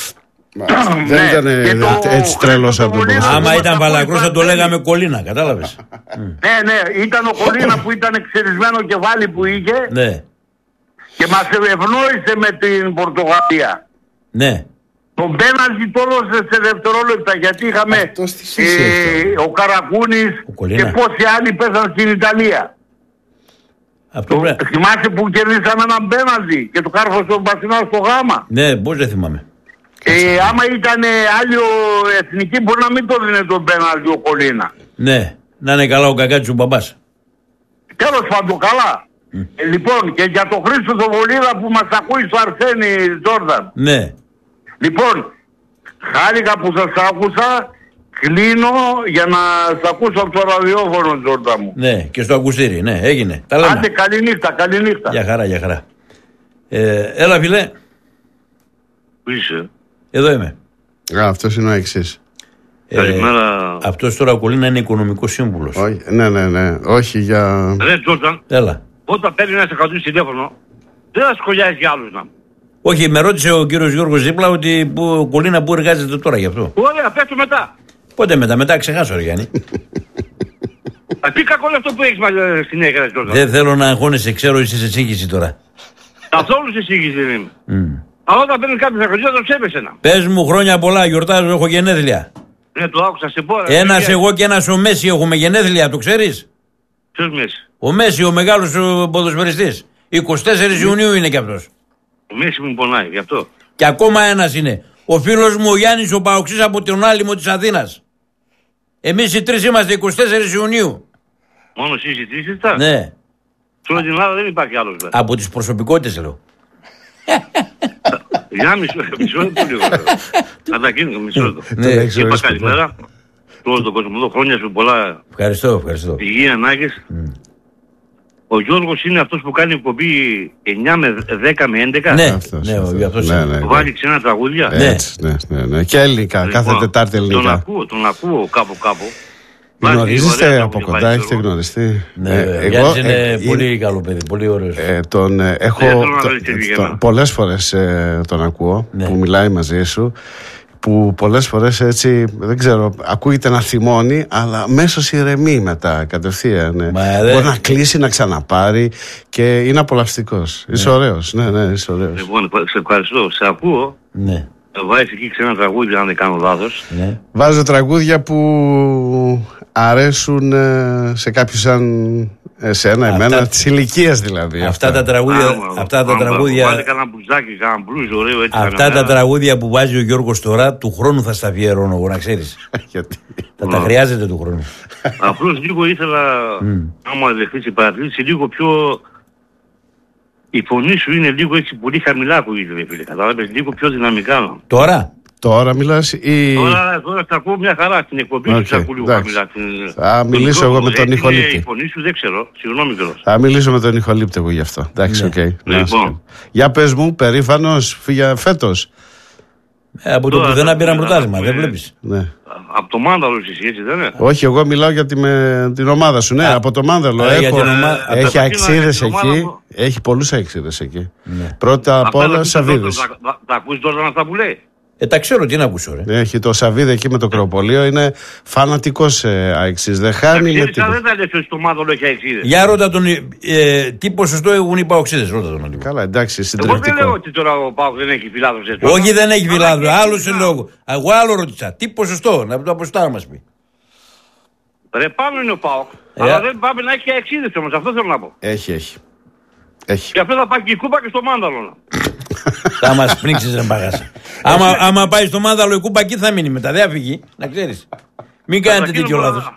Δεν Ναι. ήταν Και το- έτσι τρελός από τον Χρήστο ποδοσφαιριστή. Άμα μας ήταν ακούει Βαλακρός θα το Παντέλη. λέγαμε Κολίνα, κατάλαβες. Ναι, ναι, ήταν ο Κολίνα που ήταν εξαιρισμένο κεφάλι που είχε Ναι. και μας ευνόησε με την Πορτογαλία. Ναι. Τον πέναλτι το έδωσε σε δευτερόλεπτα γιατί είχαμε Αυτός τι σχέση έχει ο Καρακούνης Ο Κολίνα. και πόσοι άλλοι πέσαν στην Ιταλία. Αυτό Το, πρέπει. θυμάσαι που κερδίσαμε έναν πέναλτι και το κάρφωσε ο Μπασινάς στο γάμα. Ναι, πώς δεν θυμάμαι. Ε, άμα ήταν άλλο εθνική μπορεί να μην το δίνει τον πέναλτι ο Κολίνα. Ναι. Να είναι καλά ο κακάτσος ο μπαμπάς. Τέλος πάντων καλά. Ε, λοιπόν και για τον Χρήστο τον Βολίδα που μας ακούει στο Αρσένη Τζόρνταν. Ναι. Λοιπόν, χάρηκα που σας άκουσα, κλείνω για να σας ακούσω από το ραδιόφωνο Τζόρνταν μου. Ναι. Και στο ακουστήρι. Ναι, έγινε. Τα λέμε. Άντε καληνύχτα, καληνύχτα. Για χαρά, για χαρά. Ε, έλα φίλε. Πού είσαι? Εδώ είμαι. Α, αυτός είναι ο εξής. Ε, Καλημέρα. αυτός τώρα ο Κολίνα είναι οικονομικός σύμβουλος. Όχι, ναι, ναι, ναι. Όχι για. Ρε Τζόρνταν, Έλα. όταν παίρνει ένα εκατό τηλέφωνο, δεν θα σχολιάζει για άλλους να. Όχι, με ρώτησε ο κύριος Γιώργος δίπλα ότι που, ο Κολίνα που εργάζεται τώρα γι' αυτό. Ωραία, πες το μετά. Πότε μετά, μετά ξεχάσω ρε Γιάννη. Α, τι κακό είναι αυτό που έχεις μαζί συνέχεια, ρε Τζόρνταν. Δεν θέλω να αγχώνεσαι, ξέρω είσαι σε σύγχυση τώρα. Καθόλου σε σύγχυση δεν είμαι. Mm. Αλλά όταν παίρνει κάποιος εκατό, το ψέπεσαι να. Πες μου χρόνια πολλά, γιορτάζω, έχω γενέθλια. Ναι, το άκουσα σε πόρα. Ένας εγώ και ένας ο Μέση έχουμε γενέθλια, το ξέρεις. Ποιος Μέση? Ο Μέση, ο μεγάλος ο ποδοσφαιριστής. εικοστή τέταρτη Ιουνίου είναι κι αυτός. Ο Μέση μου πονάει, γι' αυτό. Και ακόμα ένας είναι. Ο φίλος μου ο Γιάννης ο Παοξής από τον Άλυμο της Αθήνας. Εμείς οι τρεις είμαστε εικοστή τέταρτη Ιουνίου. Μόνο εσείς οι τρεις είστε. Ναι. Σε όλη την Ελλάδα δεν υπάρχει άλλος. Βέβαια. Από τις προσωπικότητες λέω. Για μισό, μισό λεπτό λίγο. Αντακίνητο, μισό λεπτό. Ναι, είπα καλημέρα. Όλο τον κόσμο εδώ, χρόνια σου πολλά. Ευχαριστώ, ευχαριστώ. Υγεία, ανάγκες. Mm. Ο Γιώργος είναι αυτός που κάνει εκπομπή εννιά με δέκα με έντεκα. Ναι, αυτός, ναι, αυτός, αυτός ναι, ναι, ναι. Βάλει ξένα τραγούδια. Ναι. Έτσι, ναι, ναι, ναι. Και ελληνικά, λοιπόν, κάθε Τετάρτη ελληνικά. Τον ακούω, τον ακούω κάπου κάπου. Γνωρίζεστε από κοντά, έχετε γνωριστεί? Ναι, ε, εγώ, είναι ε, πολύ ε, καλό παιδί, πολύ ωραίος. Ε, τον ε, έχω το, πολλές φορές ε, τον ακούω, ναι, που μιλάει μαζί σου, που πολλές φορές έτσι, δεν ξέρω, ακούγεται να θυμώνει, αλλά μέσως ηρεμεί μετά κατευθείαν. Ναι. Μπορεί δε... να κλείσει, να ξαναπάρει και είναι απολαυστικός. Ναι. Είσαι ωραίος, ναι, ναι, είσαι ωραίος. Λοιπόν, σε ευχαριστώ, σε ακούω. Ναι. Βάζεις εκεί ξένα τραγούδια, αν δεν κάνω λάθος. Ναι. Βάζω τραγούδια που αρέσουν σε κάποιους σαν εσένα, αυτά... εμένα, της ηλικίας δηλαδή. Αυτά, αυτά τα τραγούδια. Α, αυτά τα τραγούδια. Βάλε κανένα μπουζάκι, κανένα μπλουζ, ωραίο έτσι. Αυτά τα τραγούδια που βάζει ο Γιώργος τώρα, του χρόνου θα στα αφιερώνω εγώ, να ξέρεις. Γιατί? Θα τα χρειάζεται του χρόνου. Απλώς λίγο ήθελα, άμα δεχτείς η παρατήρηση, λίγο πιο. Η φωνή σου είναι λίγο έτσι πολύ χαμηλά ακούγεται, φίλε. Καταλάβες, λίγο πιο δυναμικά. Τώρα. Τώρα μιλάς ή... Τώρα, τώρα θα ακούω μια χαρά στην εκπομπή σου, θα ακούω λίγο χαμηλά. Θα μιλήσω εγώ με τον ηχολήπτη. Η φωνή σου δεν ξέρω, συγγνώμη κιόλας. Θα μιλήσω με τον ηχολήπτη εγώ γι' αυτό. Εντάξει, οκ. Λοιπόν. Για πες μου, περήφανος για φέτος. Ε, από το πουθενά πήραμε πρωτάθλημα, δεν βλέπεις. Ναι. Από το Μάνταλο εσύ, έτσι δεν είναι? Όχι, εγώ μιλάω για τη, με, την ομάδα σου. Ναι, από το Μάνταλο. Έχω, ομα... Έχει αξίδες εκεί. Έχει πολλούς αξίδες εκεί. Ναι. Πρώτα απ' όλα Σαββίδες. Τα ακούσεις τώρα αυτά που λέει? Ε, τα ξέρω, τι να ακούσω, ρε. Έχει το Σαββίδη εκεί με το Κρεοπολείο, είναι φανατικός ε, αεξής. Δεν χάνει με τίποτα. Δεν τα λες ότι το Μάνταλο έχει αεξίδες. Για ρώτα τον, ε, τι ποσοστό έχουν οι παοξίδες, ρώτα τον λίγο. Καλά, εντάξει, συντριπτικό. Εγώ δεν λέω ότι τώρα ο Πάοκ δεν έχει φιλάδος έτσι. Όχι, δεν έχει φιλάδος, άλλο σε λόγο. Εγώ άλλο ρώτησα, τι ποσοστό, να το αποστάρ μας πει. Ρε πάνω είναι ο Πάοκ, ε, αλλά δεν πάμε να έχει αεξίδες όμως, αυτό θέλω να πω. Έχει, έχει. Έχει. Και αυτό θα πάει και η κούπα και στο Μάνταλο. Θα μας πνίξεις ρε μπαγάσα. άμα, άμα πάει στο Μάνταλο η κούπα εκεί θα μείνει μετά, δεν θα φύγει, να ξέρεις. Μην κάνετε τέτοιο λάθος.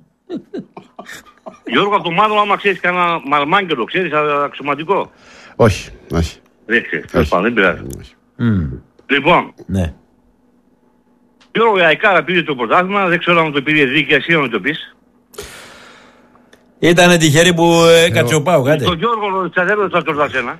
Γιώργο, από το Μάνταλο άμα ξέρεις κανένα μαλμάγγελο, ξέρεις αξιωματικό? Όχι, όχι. Δεν ξέρεις, τέλος πάντων, δεν πειράζει. Λοιπόν, ναι. Γιώργο, η Αϊκάρα πήρε το πρωτάθλημα, δεν ξέρω αν το πήρε δίκαια, εσύ να μου το πεις. Ήτανε τυχερή που έκατσε ο Πάοκ, κάτι. Τον Γιώργο Τσαδέλο θα το δασένα.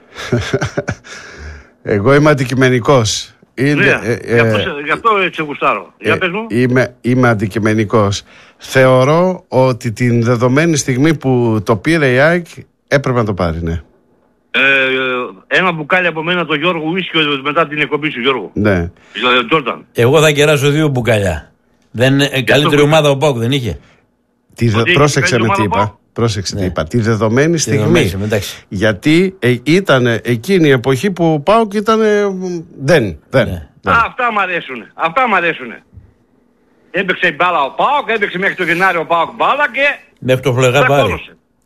Εγώ είμαι αντικειμενικός. Είναι, ναι, ε, ε, γι' αυτό, γι' αυτό έτσι γουστάρω. Ε, Για πες μου. Είμαι, είμαι αντικειμενικός. Θεωρώ ότι την δεδομένη στιγμή που το πήρε η ΑΕΚ έπρεπε να το πάρει, ναι. Ε, ένα μπουκάλι από μένα το Γιώργο ουίσκι μετά την εκπομπή σου, Γιώργο. Ναι. Τζόρταν. Εγώ θα κεράσω δύο μπουκαλιά. Δεν, ε, καλύτερη το... ομάδα ο Πάοκ δεν είχε. Τι δε... Πρόσεξε με τι είπα. Πρόσεξε ναι. τι είπα. Τη δεδομένη στιγμή. Γιατί ε, ήταν εκείνη η εποχή που ο Πάοκ ήταν. Δεν. δεν, ναι. δεν. Α, αυτά μ' αρέσουνε. Αυτά μ' αρέσουνε. Έπαιξε η μπάλα ο Πάοκ, έπαιξε μέχρι το Γενάρη ο Πάοκ μπάλα και. Μέχρι το φλεγά πάρει.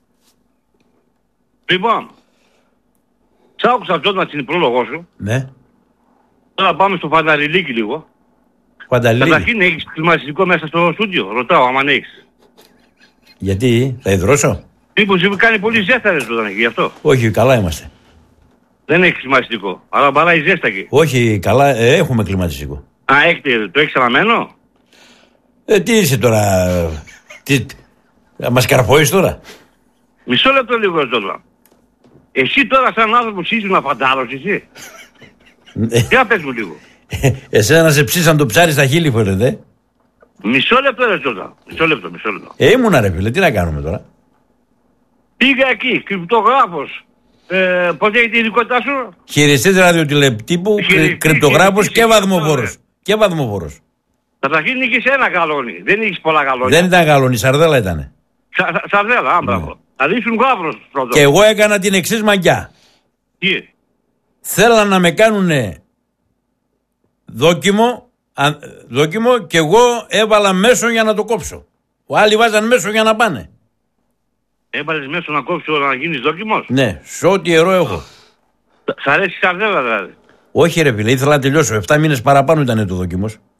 Λοιπόν. Σ' άκουσα Τζόρνταν στην πρόλογο σου. Ναι. Τώρα πάμε στο φανταριλίκι λίγο. Φανταριλίκι. Καταρχήν έχεις κλιματιστικό μέσα στο στούντιο. Ρωτάω άμα έχεις. Γιατί, θα υδρώσω. Μήπως κάνει πολύ ζέστα ρε Τζόρνταν εκεί γι' αυτό. Όχι, καλά είμαστε. Δεν έχει κλιματιστικό. Αλλά μπαλάει ζέστα εκεί. Όχι, καλά, ε, έχουμε κλιματιστικό. Α, έχετε, το έχεις αναμένο. Ε, τι είσαι τώρα. Τι, θα μας καρφώεις τώρα. Μισό λεπτό λίγο Τζόρνταν. Εσύ τώρα σαν άνθρωπος είσαι να φαντάρος εσύ. Για πες μου λίγο. Εσένα σε ψήσαν το ψάρι στα χείλη φαίνεται. Μισό λεπτό ρε Τζόρνταν. Μισό λεπτό, μισό λεπτό. Ε, ήμουνα ρε φίλε, τι να κάνουμε τώρα. Πήγα εκεί, κρυπτογράφος. Ε, πώς έχει την ειδικότητά σου? Χειριστής ραδιοτηλεπτύπου, κρυπτογράφος και βαθμοφόρος. Και βαθμοφόρος. Καταρχήν είχες ένα γαλόνι, δεν είχες πολλά γαλόνια. Δεν ήταν γαλόνι, σαρδέλα ήτανε. Σα, σαρδέλα, άμπραβο. Δηλαδή ήσουν γάβρος πρώτο. Και εγώ έκανα την εξής μαγιά. Τι? Θέλαν να με κάνουνε δόκιμο, α, δόκιμο και εγώ έβαλα μέσο για να το κόψω. Ο άλλοι βάζαν μέσο για να πάνε. Έβαλες μέσο να κόψω να γίνεις δόκιμος? Ναι, σε ό,τι ιερό έχω. Σ' αρέσει η σαρδέλα δηλαδή? Όχι ρε φίλε, ήθελα να τελειώσω. Εφτά μήνες παραπάνω ήταν το δόκιμος.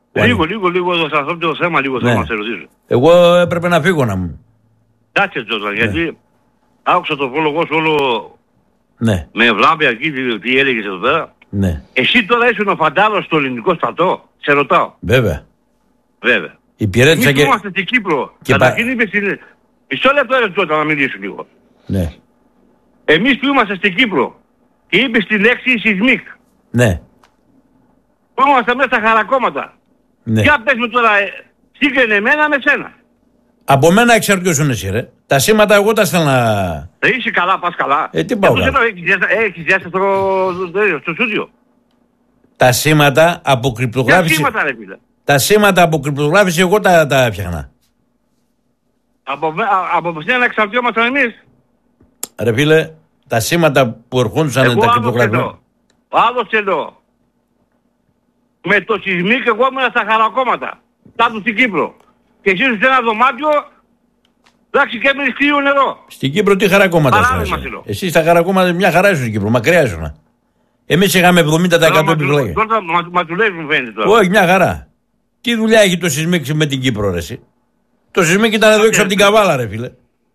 Λίγο, λίγο, λίγο εδώ σε αυτό το θέμα, λίγο ναι. θα μας σε ρωτήσω. Εγώ έπρεπε να φύγω να μου. Κάτσε Τζόρνταν, ναι. γιατί άκουσα το πρόλογο σου όλο ναι. με ευλάβεια εκεί, τι, τι έλεγες εδώ πέρα. Ναι. Εσύ τώρα ήσουν ο φαντάρος στο ελληνικό στρατό, σε ρωτάω. Βέβαια. Βέβαια. Υπηρέτησα Εμείς και... που είμαστε στην Κύπρο, και καταρχήν πα... είπες στην... Μισό λεπτό ρε τότε να μιλήσουν λίγο. Ναι. Εμείς που είμαστε στην Κύπρο και είπες τη λέξη σεισμίκ. Ναι. Που είμαστε μέσα στα χαρακόμματα. Ναι. Για πες μου τώρα, ε, σύγκρινε εμένα με σένα. Από μένα εξαρτιώσουν εσύ ρε. Τα σήματα εγώ τα στέλνα... Ε, είσαι καλά, πας καλά. Ε, τι πάω καλά. Έχεις διάστα στο, στο στούντιο. Τα σήματα από κρυπτογράφηση... Ποια σήματα ρε φίλε. Τα σήματα από κρυπτογράφηση εγώ τα, τα έφτιαχνα. Από, από σένα εξαρτιόμασταν εμείς. Ρε φίλε, τα σήματα που ερχόντουσαν τα κρυπτογραφικά. Άλλος εννοώ. Με το σεισμίκ εγώ ήμουν στα χαρακόμματα. Κάτω στην Κύπρο. Και εσύ σε ένα δωμάτιο, εντάξει και έμεινες κρύο νερό. Στην Κύπρο τι χαρακόμματα ήσουν. Εσύ στα χαρακόμματα μια χαρά ήσουν στην Κύπρο, μακριά ήσουν. Εμείς είχαμε εβδομήντα τοις εκατό επιπλοκή. Τώρα μα του λέει μου φαίνεται τώρα. Όχι, μια χαρά. Τι δουλειά έχει το σεισμίκ με την Κύπρο ρε εσύ. Το σεισμίκ ήταν εδώ έξω από την Καβάλα ρε φίλε.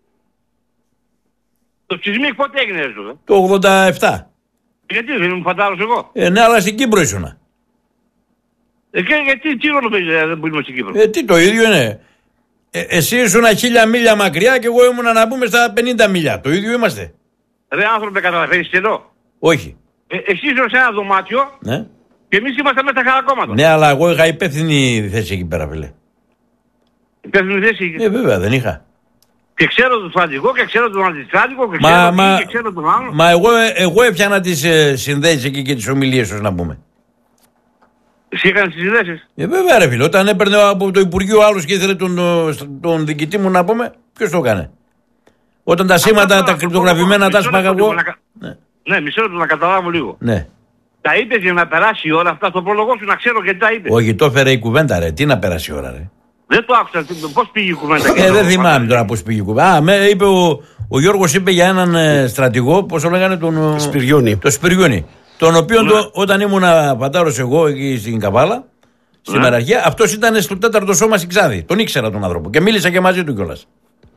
Το σεισμίκ πότε έγινε ρε εδώ. Το ογδόντα επτά. Γιατί δεν μου φαντάρος εγώ. Ε, ναι, αλλά στην Κύπρο ήσουνα. Ε, και γιατί τι ρόλο παίζει δεν που είμαι στην Κύπρο. Ε, τι το ίδιο είναι. Ε, εσύ ήσουν χίλια μίλια μακριά και εγώ ήμουν να πούμε στα πενήντα μίλια. Το ίδιο είμαστε. Ρε άνθρωπε καταλαβαίνεις και εδώ. Όχι. Ε, εσύ ήσουν σε ένα δωμάτιο Ναι. και εμείς είμαστε μέσα στα χαρακόμματα. Ναι, αλλά εγώ είχα υπεύθυνη θέση εκεί πέρα, φίλε. Υπεύθυνη θέση. Ε, βέβαια, δεν είχα. Και ξέρω τον στρατηγό και ξέρω τον αντιστράτηγο και Μα, ξέρω μα, τον και ξέρω τον άλλο. Μα εγώ, εγώ έπιανα τις ε, συνδέσεις εκεί και τις ομιλίες τους να πούμε. Εσύ έκανες τις συνδέσεις. Ε, βέβαια ρε φίλε, όταν έπαιρνε από το Υπουργείο άλλος και ήθελε τον, τον διοικητή μου να πούμε, ποιος το έκανε. Όταν τα σήματα, τα κρυπτογραφημένα τα σπάγα εγώ. Ναι, ναι μισό λεπτό να καταλάβω λίγο. Ναι. Τα είπες για να περάσει η ώρα αυτά στο πρόλογο σου να ξέρω γιατί τα είπες. Όχι, το έφερε η κουβέντα ρε, τι να περάσει η ώρα ρε. Δεν το άκουσα, πώς πήγε η κουβέντα. Ε, δεν θυμάμαι τώρα πώς πήγε η κουβέντα. Α, με είπε ο, ο Γιώργος είπε για έναν ε, στρατηγό, πώς το λέγανε τον Σπυριούνι. Το Σπυριούνι. Τον οποίο Ναι. το, όταν ήμουν φαντάρος εγώ εκεί στην Καβάλα, στην Ναι. Μεραρχία, αυτός ήταν στο τέταρτο σώμα στην Ξάδη. Τον ήξερα τον άνθρωπο και μίλησα και μαζί του κιόλας.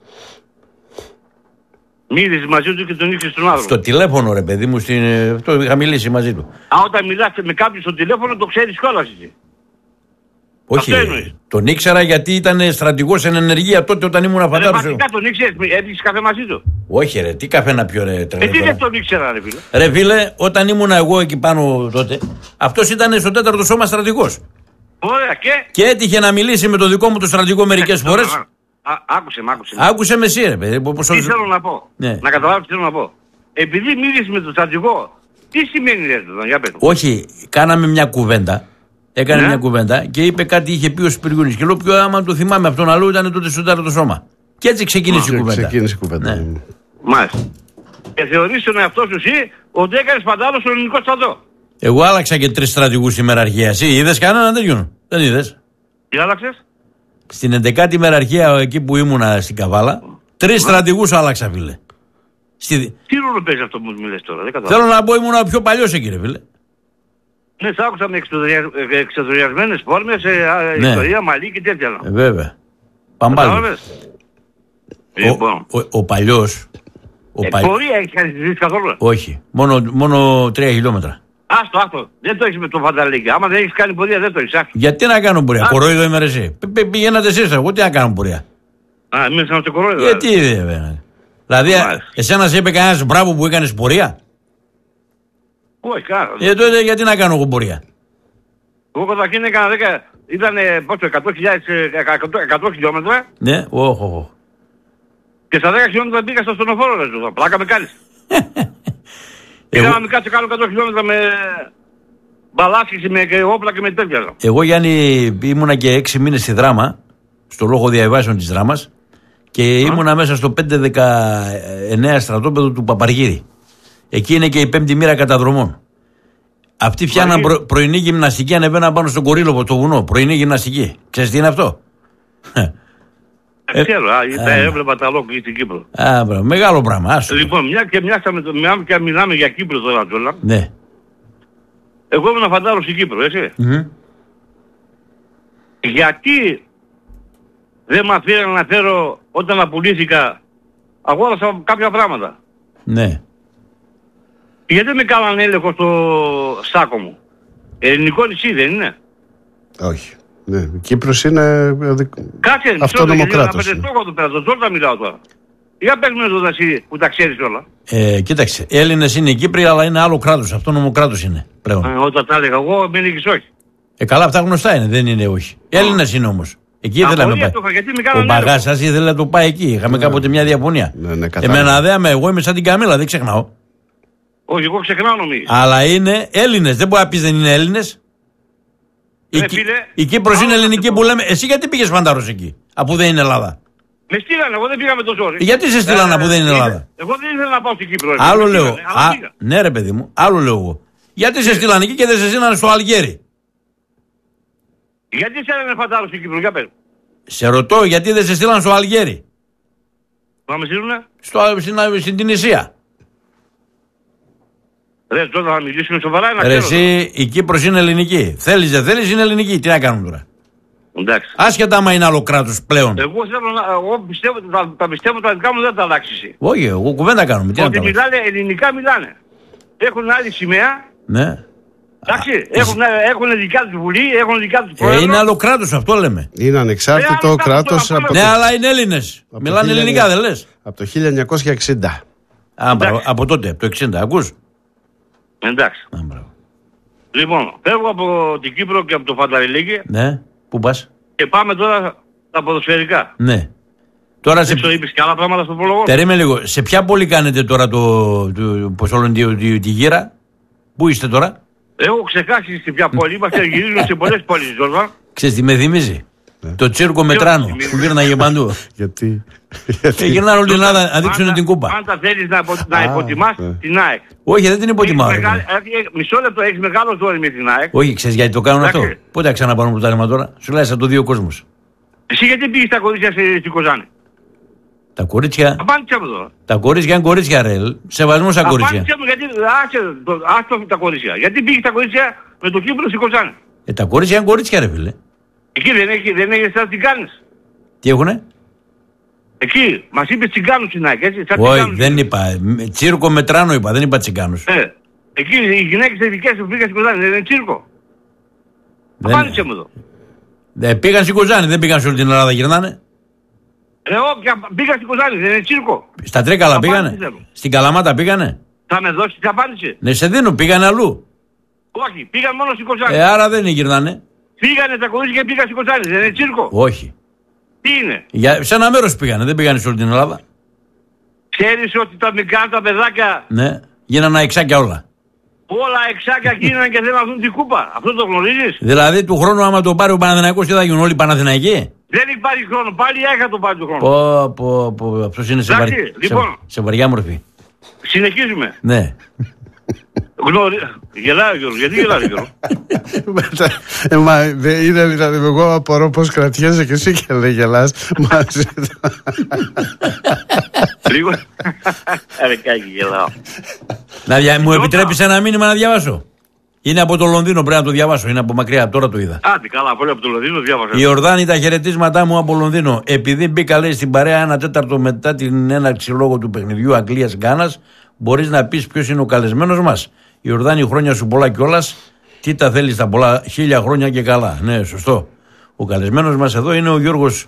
Μίλησες μαζί του και τον ήξερες τον άνθρωπο. Στο τηλέφωνο ρε παιδί μου, στην, αυτό είχα μιλήσει μαζί του. Α, όταν μιλάς με κάποιον στο τηλέφωνο το ξέρεις κιόλας εσύ. Όχι, Αυτό εννοείς. τον ήξερα γιατί ήταν στρατηγός εν ενεργεία τότε όταν ήμουν Ρε φαντάρος εγώ. βασικά τον ήξερες, έπιξες καφέ μαζί του. Όχι ρε, τι καφέ να πιω ρε Ε, τρελέ τι τώρα. δεν τον ήξερα ρε φίλε. Ρε φίλε, όταν ήμουν εγώ εκεί πάνω τότε, αυτός ήταν στο τέταρτο σώμα στρατηγός. Ωραία και... Και έτυχε να μιλήσει με το δικό μου το στρατηγό μερικές φορές. Α, α, άκουσε με, άκουσε με. Άκουσε με εσύ ρε παιδί. Πώς... Τι θέλω να πω. Ναι. Να καταλάβεις τι θέλω να πω. Επειδή μίλησες με τον στρατηγό, τι σημαίνει ρε εδώ, για πες. Όχι, κάναμε μια κουβέντα. Έκανε Ναι. μια κουβέντα και είπε κάτι είχε πει ο Σπυριούνης. Και λέω πιο άμα το θυμάμαι αυτόν αλλού ήταν τότε στο τέταρτο σώμα. Και έτσι ξεκίνησε η κουβέντα. Ξεκίνησε η κουβέντα. Ναι. Μάλιστα. Και θεωρείς τον εαυτό σου εσύ ότι έκανες παντάλο στο ελληνικό στρατό. Εγώ άλλαξα και τρεις στρατηγούς στη μεραρχία. Εσύ είδες κανέναν τέτοιον. Δεν είδες. Τι άλλαξες. Στην εντεκάτη μεραρχία εκεί που ήμουνα στην Καβάλα, τρεις στρατηγούς άλλαξα φίλε. Στη... Τι ρόλο παίζει αυτό που μου μιλες τώρα, δεν καταλαβαίνω. Θέλω να πω ήμουν ο πιο παλιός εκεί ρε φίλε. Ναι, σ' άκουσα με εξωτερια- ε, εξωτεριασμένες φόρμες, ε, α, Ναι. ιστορία, μαλλί και τέτοια. Ε, βέβαια. Παμπάλι. Κατάλαβες. Ο, Λοιπόν. ο, ο παλιός. Ο Ε, παλι- πορεία έχεις κάνει συζήτηση καθόλου. Όχι. Μόνο, μόνο τρία χιλιόμετρα. Άστο, άστο. Δεν το έχεις με το φανταλίκι. Άμα δεν έχεις κάνει πορεία δεν το έχεις. Άστο. Γιατί να κάνω πορεία. Α. Κορόιδο είμαι ρε εσύ. Π- π- Πηγαίνατε εσείς. Εγώ τι να κάνω πορεία. Α, εμείς είμαστε στο κορόιδο. Γιατί βέβαια. Δηλαδή, Μάλιστα. εσένα σε είπε κανένας μπράβο που έκανες πορεία. Όχι, κάνω. Ε, τότε γιατί να κάνω εγώ πορεία. Εγώ καταρχήν έκανα δέκα, ήταν πόσο, εκατό χιλιάδες, ε, εκατό- εκατό χιλιόμετρα Ναι, όχι, όχι. και στα δέκα χιλιόμετρα πήγα στο στενοφόρο ρε ζω. Πλάκα με κάνεις. Πήγα Εγώ, να μην κάτσε κάνω εκατό χιλιόμετρα με μπαλάσκηση, με και όπλα και με τέτοια. εγώ Γιάννη ήμουνα και έξι μήνες στη Δράμα, στο λόγο διαβάσεων της Δράμας και ήμουνα μέσα στο πέντε δεκαεννέα στρατόπεδο του Παπαργύρη. Εκεί είναι και η πέμπτη μοίρα καταδρομών. Αυτοί φτιάχναν προ, πρωινή γυμναστική, ανεβαίναν πάνω στον Κορύλοπο, το βουνό. Πρωινή γυμναστική. Ξέρεις τι είναι αυτό. Ε, ξέρω, α, τα α, έβλεπα τα λόγια στην Κύπρο. Α, μπράβο, μεγάλο πράγμα. Άστο. Λοιπόν, μια και, μοιάσαμε, το- μια και μιλάμε για Κύπρο τώρα Τζόλα. Ναι. Εγώ ήμουν φαντάρος στην Κύπρο, έτσι. Μμμ. γιατί δεν μ' αφήναν να φέρω όταν απολύθηκα, αγόρασα κάποια πράγματα. Ναι. Γιατί δεν με κάνανε έλεγχο στο σάκο μου. Ελληνικό νησί δεν είναι? Όχι. Ναι. Η Κύπρος είναι κάτσε, αυτόνομο κράτος. Να πετεστώ εδώ πέρα, τον Τζόρτα μιλάω τώρα. Για πες μου εδώ εσύ που τα ξέρεις όλα. Ε, κοίταξε, Έλληνες είναι οι Κύπροι, αλλά είναι άλλο κράτος, αυτόνομο κράτος είναι πλέον. Ε, όταν τα έλεγα εγώ, με έλεγες όχι. Ε, καλά, αυτά γνωστά είναι, δεν είναι όχι. Έλληνες είναι όμως. Εκεί ήθελα να πάει. Ο μπαγάς σας ήθελε να το πάει εκεί. Είχαμε ναι. κάποτε μια διαφωνία. Ναι, ναι, εμένα δεν είμαι, εγώ είμαι σαν την Καμίλα, δεν ξεχνάω. Όχι, εγώ ξεχνάω νομίζω. Αλλά είναι Έλληνες, δεν μπορεί να πεις δεν είναι Έλληνες. Η, η Κύπρος είναι ελληνική που λέμε. Εσύ γιατί πήγες φαντάρος εκεί, αφού δεν είναι Ελλάδα? Με στείλανε, εγώ δεν πήγα με το ζόρι. Γιατί σε στείλανε αφού δεν είναι Ελλάδα? Εγώ δεν ήθελα να πάω στην Κύπρο. Άλλο λέω. Α, ναι, ρε παιδί μου, άλλο λέω εγώ. Γιατί σε στείλανε εκεί και δεν σε στείλανε στο Αλγέρι? Γιατί σε έλεγαν φαντάρος στην Κύπρο, για πες. Σε ρωτώ, γιατί δεν σε στείλανε στο Αλγέρι? Να με στείλουνε? Στο, στην, στην Τινησία. Ρε, τώρα θα μιλήσουμε σοβαρά να Ρε, εσύ, η Κύπρος είναι ελληνική. Θέλεις δεν θέλεις, είναι ελληνική. Τι να κάνουμε τώρα? Εντάξει. Άσχετα άμα είναι άλλο κράτος πλέον. Εγώ, θέλω να, εγώ πιστεύω, τα, τα πιστεύω τα δικά μου δεν τα αλλάξει. Όχι, εγώ κουβέντα κάνουμε. Τι ότι μιλάνε, ελληνικά μιλάνε. Έχουν άλλη σημαία. Ναι. Εντάξει, έχουν, έχουν δικά τους βουλή, έχουν δικά τους πρόεδρο. Ε, είναι άλλο κράτος, αυτό λέμε. Είναι ανεξάρτητο ε, κράτος. Από ναι, το... αλλά είναι Έλληνες. Μιλάνε ελληνικά, δεν λες? Από το χίλια εννιακόσια εξήντα. Α, μπράβο, από τότε, από το εξήντα, ακούς? Εντάξει. Α, μπράβο. Λοιπόν, φεύγω από την Κύπρο και από το Φανταριλίκι. Ναι, πού πας? Και πάμε τώρα στα ποδοσφαιρικά. Ναι. Τώρα σε... Έξω είπες και άλλα πράγματα στον προλογό. Περίμενε λίγο. Σε ποια πόλη κάνετε τώρα το, το, πώς όλο, τη, τη, τη γύρα? Πού είστε τώρα? Έχω ξεχάσει σε ποια πόλη. Είμαστε, γυρίζουμε σε πολλές πόλεις, Ζόρβα. Ξέρεις τι με θυμίζει? Ναι. Το τσίρκο Μετράνο που γύρναγε παντού. Γιατί? Ε, γυρνάνε όλη την Ελλάδα να δείξουν την κούπα. Πάντα θέλεις να, υπο, να υποτιμάς ναι. την ΑΕΚ. Όχι, δεν την υποτιμάω. Μισό λεπτό, έχεις μεγάλο ζόρι με την ΑΕΚ. Όχι, ξέρεις γιατί το κάνουν αυτό? Πότε θα ξαναπάρουν πρωτάθλημα τώρα? Σου λέει σαν το δύο κόσμος. Εσύ γιατί πήγες τα κορίτσια στην Κοζάνη? Τα κορίτσια. Απάντησα μου τώρα. Τα κορίτσια είναι κορίτσια, ρε. Σεβασμό στα κορίτσια. Απάντησα μου γιατί. Άσε τα κορίτσια. Γιατί πήγες τα κορίτσια με το Κύπρο στην Κοζάνη? Ε, τα κορίτσια είναι κορίτσια, ρε φίλε. Εκεί δεν έχει, δεν έχει σαν τσιγκάνες. Τι έχουνε? Εκεί, μας είπε τσιγκάνους στην ΑΕΚ, έτσι. Όχι, δεν είπα. Τσίρκο Μετράνο είπα, δεν είπα τσιγκάνους. Ε, εκεί οι γυναίκες ειδικές που πήγαν στην Κοζάνη, δεν είναι τσίρκο? Δεν... Απάντησε μου εδώ. Ε, πήγαν στην Κοζάνη, δεν πήγαν σε όλη την Ελλάδα, γυρνάνε. Ε, όποια πήγαν στην Κοζάνη, δεν είναι τσίρκο? Στα Τρίκαλα πήγανε? Στην Καλαμάτα πήγανε? Θα με δώσεις την απάντηση? Ναι, σε δίνω, πήγανε αλλού. Όχι, πήγαν μόνο στην Κοζάνη. Ε, άρα δεν γυρνάνε. Πήγανε τα κορίτσια και πήγαν στην Κοζάνη, δεν είναι τσίρκο? Όχι. Τι είναι? Για, σε ένα μέρος πήγανε, δεν πήγανε σε όλη την Ελλάδα. Ξέρεις ότι τα μικρά τα παιδάκια... Ναι, γίνανε εξάκια όλα. Όλα εξάκια γίνανε και θέλουν να δουν την κούπα. Αυτό το γνωρίζεις? Δηλαδή του χρόνου άμα το πάρει ο Παναθηναϊκός και θα γίνουν όλοι Παναθηναϊκοί. Δεν υπάρχει χρόνο, πάλι έχα το πάρει το χρόνο. Πω, πω, πω, αυτός είναι σε, βαρ... λοιπόν, σε, σε βαριά μορφή. Συνεχίζουμε. Ναι. Γνωρι... Γελάω Γιώργο, γιατί γελάω Γιώργο? ε, μα είναι δηλαδή εγώ απορώ πως κρατιέσαι και εσύ και λέει γελάς μαζί. Λίγο. Ρε κάκι γελάω. Να δια... Μου επιτρέπεις ένα μήνυμα να διαβάσω? Είναι από το Λονδίνο, πρέπει να το διαβάσω. Είναι από μακριά, τώρα το είδα. Άντε, καλά, πολύ από το Λονδίνο διάβασα. Η Ορδάνη, τα χαιρετίσματά μου από Λονδίνο. Επειδή μπήκα, λέει, στην παρέα ένα τέταρτο μετά την έναρξη λόγω του παιχνιδιού Αγγλίας-Γκάνας, μπορείς να πεις ποιος είναι ο καλεσμένος μας? Η Ορδάνη, χρόνια σου πολλά κιόλας. Τι τα θέλεις τα πολλά, χίλια χρόνια και καλά. Ναι, σωστό. Ο καλεσμένος μας εδώ είναι ο Γιώργος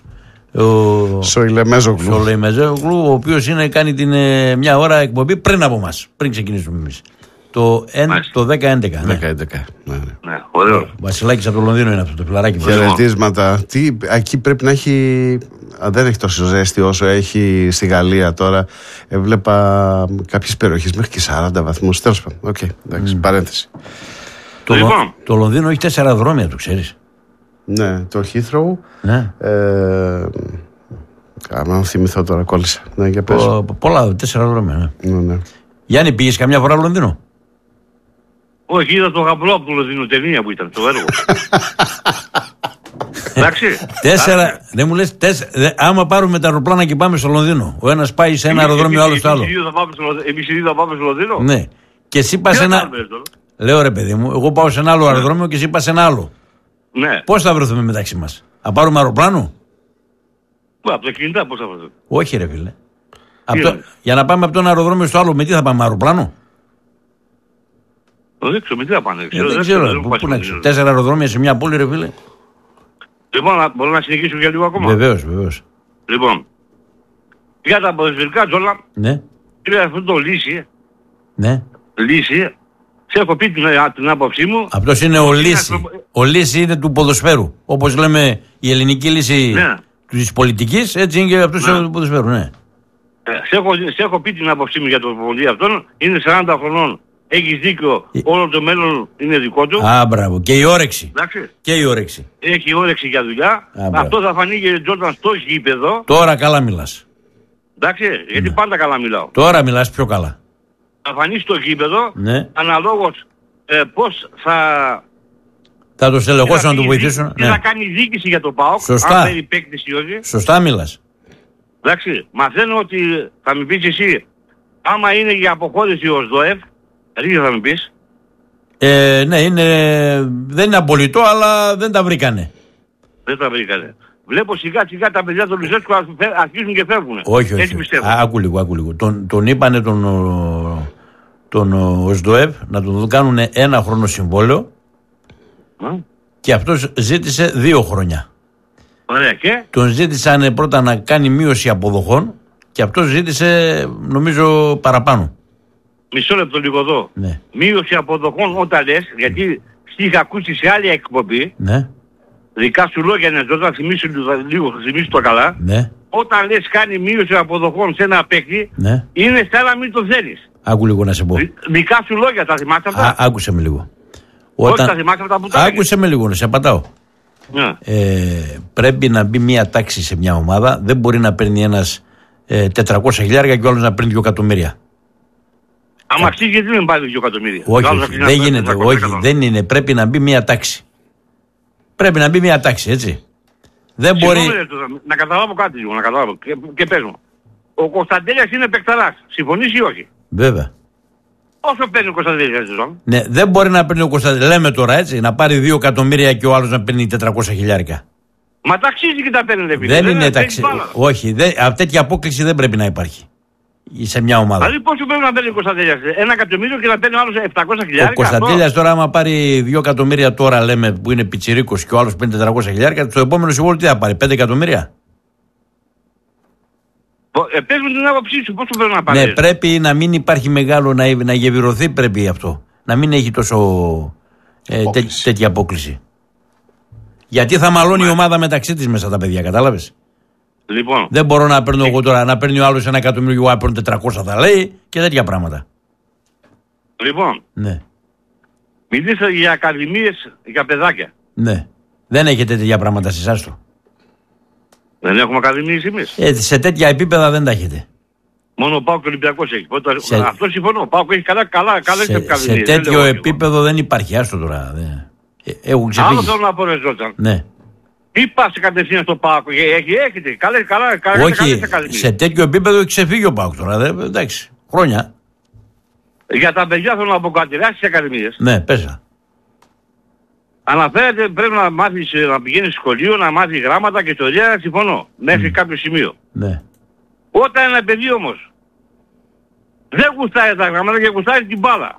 Σοηλεμέζογλου, ο οποίος είναι κάνει την ε, μια ώρα εκπομπή πριν από μας, πριν ξεκινήσουμε εμείς. Το, το δέκα έντεκα. Ναι. δέκα έντεκα. Ναι, ναι. Ναι, ωραίο. Βασιλάκης από το Λονδίνο είναι αυτό το φιλαράκι. Χαιρετίσματα. Τι, εκεί πρέπει να έχει. Δεν έχει τόσο ζέστη όσο έχει στη Γαλλία τώρα. Έβλεπα κάποιες περιοχές μέχρι και σαράντα βαθμούς. Τέλος πάντων. Οκ, okay, εντάξει, mm. παρένθεση. Το, λοιπόν. το Λονδίνο έχει τέσσερα δρόμια, το ξέρεις? Ναι, το Heathrow. Ναι. Ε, αν θυμηθώ τώρα, κόλλησα. Ναι, για πες. Πο, πολλά, τέσσερα δρόμια. Ναι. Ναι, ναι. Γιάννη, πήγες καμιά φορά Λονδίνο? Όχι, είδα το γαμπρό από το Λονδίνο, ταινία που ήταν, το έργο. Εντάξει. Τέσσερα, δεν μου λες, τέσσερα, δε, άμα πάρουμε τα αεροπλάνα και πάμε στο Λονδίνο, ο ένας πάει σε ένα εμείς, αεροδρόμιο, ο άλλος στο άλλο. Εμείς οι δύο θα πάμε στο Λονδίνο. Ναι. Και εσύ πας σε ένα. Λέω ρε παιδί μου, εγώ πάω σε ένα άλλο αεροδρόμιο και εσύ πας σε ένα άλλο. Ναι. Πώς θα βρεθούμε μεταξύ μας? Θα πάρουμε αεροπλάνο? Από τα κινητά πώς θα βρεθούμε? Όχι ρε φίλε. Το, για να πάμε από το ένα αεροδρόμιο στο άλλο, με τι θα πάμε, αεροπλάνο? Δεν ξέρω, με τι θα πάνε. Ξέρω, δεν δεν ξέρω, ξέρω, πού, πού να ξέρω. Τέσσερα αεροδρόμια σε μια πόλη ρε φίλε. Λοιπόν, μπορώ να συνεχίσω για λίγο ακόμα? Βεβαίως, βεβαίως. Λοιπόν, για τα ποδοσφαιρικά τζόλα, ναι. Κύριε αυτό το λύση, ναι. λύση, σε έχω πει την, την άποψή μου. Αυτός είναι ο λύση. Ο λύση είναι του ποδοσφαίρου. Όπως λέμε η ελληνική λύση ναι. της πολιτικής, έτσι είναι και αυτός ναι. του ποδοσφαίρου, ναι. Σε έχω, σε έχω πει την άποψή μου για το προπονητή αυτόν, είναι σαράντα χρονών. Έχεις δίκιο, όλο το μέλλον είναι δικό του. Α, μπράβο. Και η όρεξη. Εντάξει. Και η όρεξη. Έχει όρεξη για δουλειά. Α, αυτό θα φανεί και Τζόρνταν στο γήπεδο. Τώρα καλά μιλάς. Εντάξει, γιατί ναι. πάντα καλά μιλάω. Τώρα μιλάς πιο καλά. Θα φανεί στο γήπεδο, ναι. αναλόγως ε, πώς θα... Θα το στελεχώσω να του βοηθήσω. Τι ναι. θα κάνει η διοίκηση για το ΠΑΟΚ, σωστά. αν φέρει παίκτης ή όχι. Σωστά μιλάς. Εντάξει, μαθαίνω ότι θα μου πεις εσύ, άμα είναι για αποχώρηση ο ΣΔΟΕΦ, ρίχνει θα μου πεις. Ε, ναι, είναι, δεν είναι απολυτό, αλλά δεν τα βρήκανε. Δεν τα βρήκανε. Βλέπω σιγά σιγά τα παιδιά του Λουζέσκου αρχίζουν και φεύγουν. Όχι, όχι. Α, άκου λίγο, άκου λίγο. Τον, τον είπανε τον, τον ΟΣΔΟΕΒ να τον κάνουν ένα χρόνο συμβόλαιο Α. και αυτός ζήτησε δύο χρόνια. Ωραία, και? Τον ζήτησαν πρώτα να κάνει μείωση αποδοχών και αυτός ζήτησε νομίζω παραπάνω. Μισό λεπτό λίγο εδώ. Ναι. Μείωση αποδοχών όταν λες, γιατί είχα ακούσει σε άλλη εκπομπή. Ναι. Δικά σου λόγια είναι όταν θυμίσου λίγο, θυμίσου το καλά. Ναι. Όταν λες κάνει μείωση αποδοχών σε ένα παίκτη, ναι. είναι σαν να μην το θέλεις. Άκου λίγο να σε πω. Δικά σου λόγια, τα θυμάσαι αυτά? Α, άκουσε με λίγο. Όταν... Όχι, τα θυμάσαι αυτά που τα άκουσε με λίγο, να σε απαντάω. Ναι. Ε, πρέπει να μπει μια τάξη σε μια ομάδα. Δεν μπορεί να παίρνει ένας ε, τετρακόσια χιλιάρια και ο άλλος να παίρνει δύο εκατομμύρια. Άμα αξίζει, γιατί δεν πάει δύο εκατομμύρια? Όχι, όχι δεν γίνεται. Όχι, δεν είναι. Πρέπει να μπει μια τάξη. Πρέπει να μπει μια τάξη, έτσι. Δεν μπορεί... Να καταλάβω κάτι λίγο, να καταλάβω. Και, και πες μου. Ο Κωνσταντέλιας είναι παικταράς. Συμφωνείς ή όχι? Βέβαια. Όσο παίρνει ο Κωνσταντέλιας σεζόν. Ναι, δεν μπορεί να παίρνει ο Κωνσταντέλιας. Λέμε τώρα έτσι, να πάρει δύο εκατομμύρια και ο άλλος να παίρνει τετρακόσια χιλιάρικα. Μα ταξίζει και τα παίρνει, δεν, δεν είναι ταξί. Όχι, δεν... τέτοια απόκληση δεν πρέπει να υπάρχει. Σε μια ομάδα. Δηλαδή πόσο πρέπει να παίρνει ο Κωνσταντέλιας? Ένα εκατομμύριο και να παίρνει ο άλλος επτακόσια χιλιάρικα. Ο Κωνσταντέλιας τώρα, άμα πάρει δύο εκατομμύρια τώρα, λέμε που είναι πιτσιρίκος και ο άλλος παίρνει τετρακόσια χιλιάρικα, το επόμενο συμβόλαιο τι θα πάρει? πέντε εκατομμύρια. Ε, πες μου την άποψή σου, πόσο πρέπει να πάρει? Ναι, πρέπει να μην υπάρχει μεγάλο, να, να γεβηρωθεί πρέπει αυτό. Να μην έχει τόσο ε, τέ, τέτοια απόκληση. Γιατί θα μαλώνει Μα... η ομάδα μεταξύ της μέσα τα παιδιά, κατάλαβες? Λοιπόν. Δεν μπορώ να παίρνω εγώ τώρα, να παίρνει ο άλλος ένα εκατομμύριο και εγώ να παίρνω τετρακόσια, θα λέει, και τέτοια πράγματα. Λοιπόν. Ναι. Μιλήσα για ακαδημίες για παιδάκια. Ναι. Δεν έχετε τέτοια πράγματα σε εσάς το? Δεν έχουμε ακαδημίες εμείς. Ε, σε τέτοια επίπεδα δεν τα έχετε. Μόνο ο ΠΑΟΚ και ο Ολυμπιακός έχει. Σε... Αυτό συμφωνώ. Ο ΠΑΟΚ έχει καλά, καλά, καλά σε, σε τέτοιο δεν επίπεδο εγώ. Δεν υπάρχει. Άστο τώρα. Δεν... Έχουν ξεφύγει. Άλλο θέλω να πω, ρε Ζόταν. Ναι. Τι πας κατευθείαν στο ΠΑΟΚ? Έχει, έχετε. Καλές, καλά, καλά, όχι, σε τέτοιο επίπεδο έχει ξεφύγει ο ΠΑΟΚ τώρα. Δε, εντάξει. Χρόνια. Για τα παιδιά θέλω να πω κάτι. Ρε στις ακαδημίες. Ναι, πέσα. Αναφέρεται πρέπει να μάθεις, να πηγαίνεις σχολείο, να μάθεις γράμματα και ιστορία, συμφωνώ. Μέχρι mm. κάποιο σημείο. Ναι. Όταν ένα παιδί όμως δεν γουστάει τα γράμματα και γουστάει την μπάλα.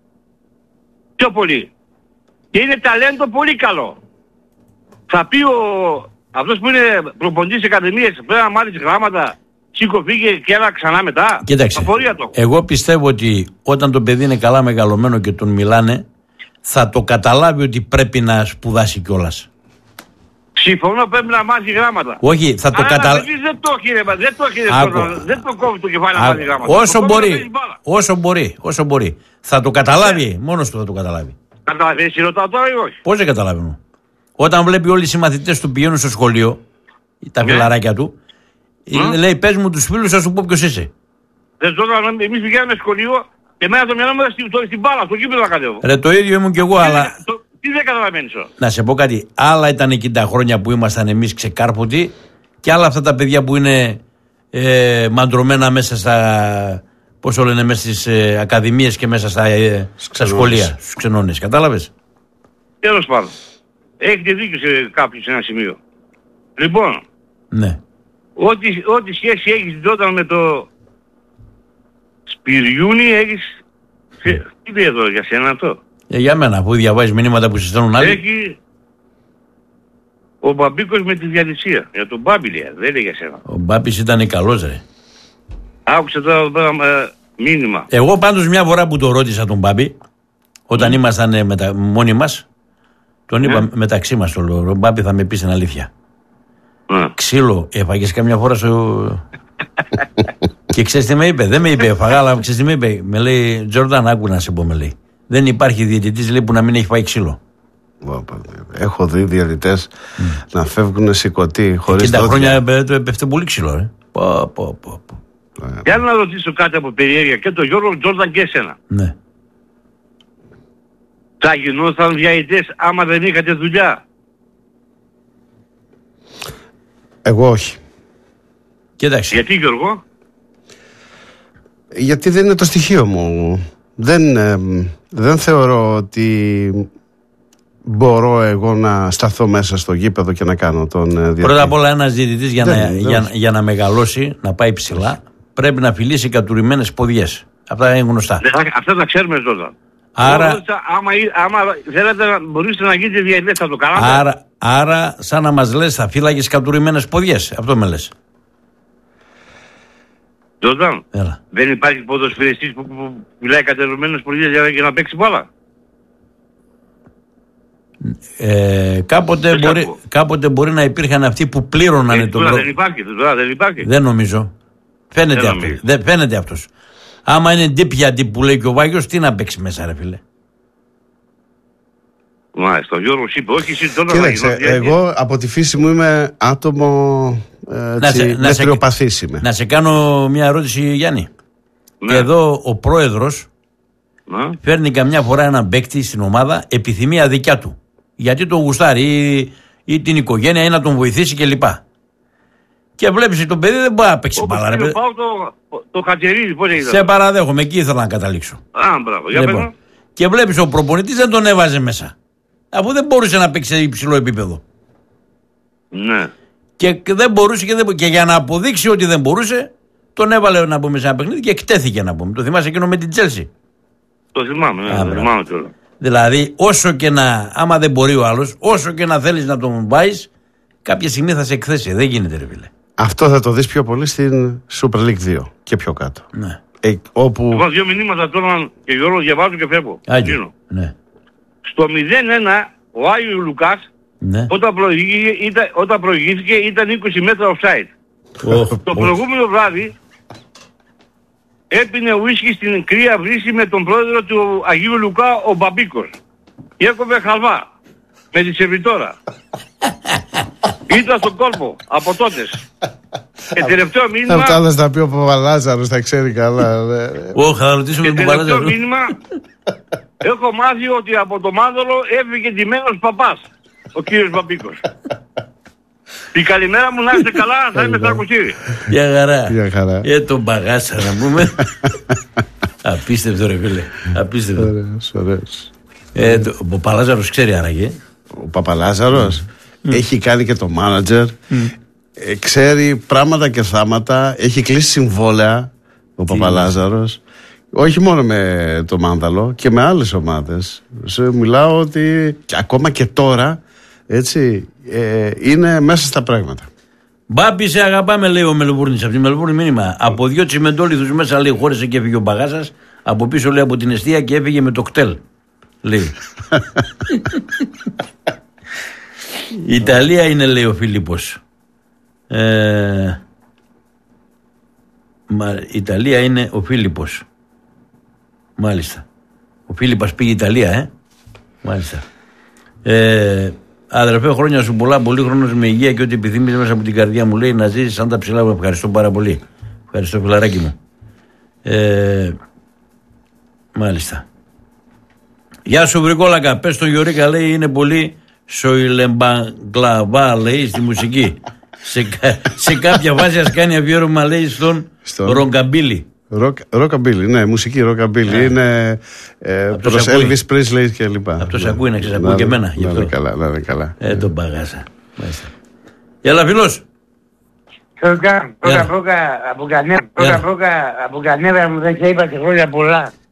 Πιο πολύ. Και είναι ταλέντο πολύ καλό. Θα πει ο... αυτός που είναι προπονητής της ακαδημίας πρέπει να μάθεις γράμματα, σήκω φύγε και έλα ξανά μετά. Κοίταξε, εγώ πιστεύω ότι όταν το παιδί είναι καλά μεγαλωμένο και τον μιλάνε, θα το καταλάβει ότι πρέπει να σπουδάσει κιόλας. Συμφωνώ, πρέπει να μάθει γράμματα. Όχι, θα το καταλάβει. Δεν το έχει, ρε, δεν το έχει, ρε, δεν το κόβει το κεφάλι να μάθει γράμματα. Όσο μπορεί, όσο μπορεί, όσο μπορεί. Θα το καταλάβει, μόνος του θα το καταλάβει. Καταλάβει, εσύ ρωτάω τώρα ή όχι? Πώς δεν καταλάβει? Όταν βλέπει όλοι οι συμμαθητές του πηγαίνουν στο σχολείο, τα φιλαράκια του, λέει πες μου τους φίλους, θα σου πω ποιος είσαι. Δεν τώρα, εμείς πηγαίνουμε σχολείο και εμένα το μυαλό μου ήταν στην μπάλα, στο κήπεδο να κατέβω. Ρε, το ίδιο ήμουν κι εγώ, αλλά... Τι δεν καταλαβαίνεις? Να σε πω κάτι. Άλλα ήταν εκείνα τα χρόνια που ήμασταν εμείς ξεκάρποτοι και άλλα αυτά τα παιδιά που είναι ε, μαντρωμένα μέσα στα... πώς το λένε, μέσα στις ε, ακαδημίες και μέσα στα, ε, στα σχολεία, στους ξενώνες. Κατάλαβες? Τέλος πάντων. έχετε δίκιο σε κάποιο σε ένα σημείο. Λοιπόν, ναι. ό,τι, ό,τι σχέση έχεις τότε με το Σπυριούνι έχεις... Σε... Τι λέει εδώ για σένα αυτό? Ε, για μένα, που διαβάζεις μηνύματα που συστέλνουν άλλοι. Έχει ο Μπαμπίκος με τη διατησία. Για τον Μπάμπη λέει, δεν λέει για σένα. Ο Μπάμπης ήταν καλός ρε. Άκουσε τώρα ε, μήνυμα. Εγώ πάντως μια φορά που το ρώτησα τον Μπάμπη, όταν mm. ήμασταν ε, μετα... μόνοι μας, τον είπα mm. μεταξύ μας το λέω, Μπάμπη θα με πεις την αλήθεια. Mm. Ξύλο έφαγες καμιά φορά στο... Και ξέρεις τι με είπε, δεν με είπε έφαγα, αλλά ξέρεις τι με είπε, με λέει Τζόρνταν, άκου να σε πω, με λέει. Δεν υπάρχει διαιτητής λέει, που να μην έχει φάει ξύλο. Έχω δει διαιτητές mm. να φεύγουν σηκωτοί χωρίς εκείνα τα χρόνια έπεφτε πολύ ξύλο ρε. Πω, πω, πω, πω. Για να ρωτήσω κάτι από περιέργεια και τον Γιώργο Τζόρνταν και εσένα. Ναι. Θα γινόταν διαιτητές άμα δεν είχατε δουλειά? Εγώ όχι. Κοίταξε. Γιατί Γιώργο? Γιατί δεν είναι το στοιχείο μου. Δεν, ε, δεν θεωρώ ότι μπορώ εγώ να σταθώ μέσα στο γήπεδο και να κάνω τον ε, διαιτητή. Πρώτα απ' όλα ένας διαιτητής για, δεν, να, δεν, για, δεν. για να μεγαλώσει, να πάει ψηλά, πρέπει να φιλήσει κατουρημένες ποδιές. Αυτά είναι γνωστά. Αυτά τα ξέρουμε τώρα. Άρα, άμα, άμα θέλετε να μπορείτε να γίνετε διαιτητές θα το κάνατε. Άρα, άρα σαν να μας λες θα φύλαγες κατουρημένες ποδιές. Αυτό με λες. Τζόρνταν, δεν υπάρχει ποδοσφαιριστής που, που, που μιλάει κατουρημένες ποδιές για, για να παίξει μπάλα? Ε, κάποτε, μπορεί, κάποτε μπορεί να υπήρχαν αυτοί που πλήρωναν ε, τον τώρα δεν υπάρχει, τώρα δεν υπάρχει. Δεν νομίζω. Φαίνεται, δεν αυτό. Δεν, φαίνεται αυτός. Άμα είναι ντύπια που λέει και ο Βάγιος, τι να παίξει μέσα ρε φίλε. Μάλιστα, ο Γιώργος είπε, όχι εσύ τώρα. Κοίταξε, εγώ από τη φύση μου είμαι άτομο μετριοπαθής είμαι. Να σε κάνω μια ερώτηση Γιάννη. Ναι. Και εδώ ο πρόεδρος ναι. φέρνει καμιά φορά έναν παίκτη στην ομάδα επιθυμία δικιά του. Γιατί τον γουστάρει ή, ή την οικογένεια ή να τον βοηθήσει κλπ. Και βλέπεις το παιδί δεν μπορεί να παίξει μπάλα. Ρε, πάω το, το Χατζερίδη, πώς έγινε. Σε παραδέχομαι, εκεί ήθελα να καταλήξω. Α, μπράβο, για λοιπόν, πέρα. Και βλέπεις ο προπονητής δεν τον έβαζε μέσα. Αφού δεν μπορούσε να παίξει σε υψηλό επίπεδο. Ναι. Και, δεν μπορούσε και, δεν, και για να αποδείξει ότι δεν μπορούσε, τον έβαλε να πούμε σε ένα παιχνίδι και εκτέθηκε να πούμε. Το θυμάσαι εκείνο με την Τσέλσι. Το θυμάμαι, ναι, το θυμάμαι τώρα. Δηλαδή, όσο και να, άμα δεν μπορεί ο άλλος, όσο και να θέλεις να τον βάζεις, κάποια στιγμή θα σε εκθέσει. Δεν γίνεται, ρε φίλε. Αυτό θα το δεις πιο πολύ στην Super League δύο και πιο κάτω. Ναι. Ε, όπου... Εγώ δύο μηνύματα τώρα και Γιώργο διαβάζω και φεύγω. Άγιο. Ναι. Στο μηδέν ένα ο Άγιο Λουκάς ναι. όταν, προηγήθηκε, ήταν, όταν προηγήθηκε ήταν είκοσι μέτρα offside. Oh, το oh. προηγούμενο βράδυ έπινε ουίσκι στην κρύα βρύση με τον πρόεδρο του Αγίου Λουκά, ο Μπαμπίκος. Και έκοβε χαλβά με τη σερβιτόρα. Ήταν στον κόλπο από τότες. Και τελευταίο μήνυμα... Αυτά θα τα πει ο Παπαλάζαρος, θα ξέρει καλά. Ω, θα ρωτήσουμε τον Παπαλάζαρο. Και τελευταίο μήνυμα έχω μάθει ότι από το Μάνδολο έφυγε ντυμένος παπάς ο κύριος Μπαμπίκος. Την καλημέρα μου να είστε καλά, θα είμαι στα ακουστήρι. Γεια χαρά. Γεια χαρά. Ε, τον παγάσα να πούμε. Απίστευτο ρε φίλε. Απίστευτο. Ωραίος, ωραίος. Ε, το, ο Παπαλάζαρος ξέρει άραγε. Ο Παπαλάζαρος mm. έχει κάνει και το μάνατζερ. Mm. Ε, ξέρει πράγματα και θάματα. Έχει κλείσει συμβόλαια ο Παπαλάζαρος. Όχι μόνο με το Μάνδαλο και με άλλες ομάδες. Σε μιλάω ότι και ακόμα και τώρα έτσι ε, είναι μέσα στα πράγματα. Μπάμπη, σε αγαπάμε, λέει ο Μελβούρνης. Από τη Μελβούρνη μήνυμα. Από δυο τσιμεντόλιδους μέσα, λέει, χώρισε και έφυγε ο Παγάσας. Από πίσω, λέει, από την εστία και έφυγε με το κτέλ. Λέει. Η Ιταλία είναι, λέει, ο Φίλιππος. Ε, μα, η Ιταλία είναι ο Φίλιππος. Μάλιστα. Ο Φίλιππας πήγε η Ιταλία, ε. Μάλιστα. Ε, αδερφέ, χρόνια σου πολλά, πολύ χρόνος με υγεία και ό,τι επιθυμείς μέσα από την καρδιά μου, λέει, να ζήσεις σαν τα ψηλά μου. Ευχαριστώ πάρα πολύ. Ευχαριστώ, φιλαράκι μου. Ε, μάλιστα. Γεια σου, Βρικόλακα. Πες στον Γιωρίκα, λέει, είναι πολύ σοϊλεμπαγκλαβά, λέει, στη μουσική. σε, σε κάποια βάση ας κάνει αφιέρωμα, λέει, στον Στο... Ρογκαμπίλη. Ροκαμπίλι, ναι, μουσική ροκαμπίλι. Ναι. Είναι ε, προς Elvis Presley και λοιπά. Αυτό σε ναι. ακούει, να ξέρεις, ακούει και εμένα. Να είναι καλά, να είναι καλά. Ε, τον παγάσα. Έλα, φίλος. Πρώτα, πρώτα, πρώτα, από κανένα, πρώτα, πρώτα, από κανένα μου δεν σε είπα και χρόνια πολλά.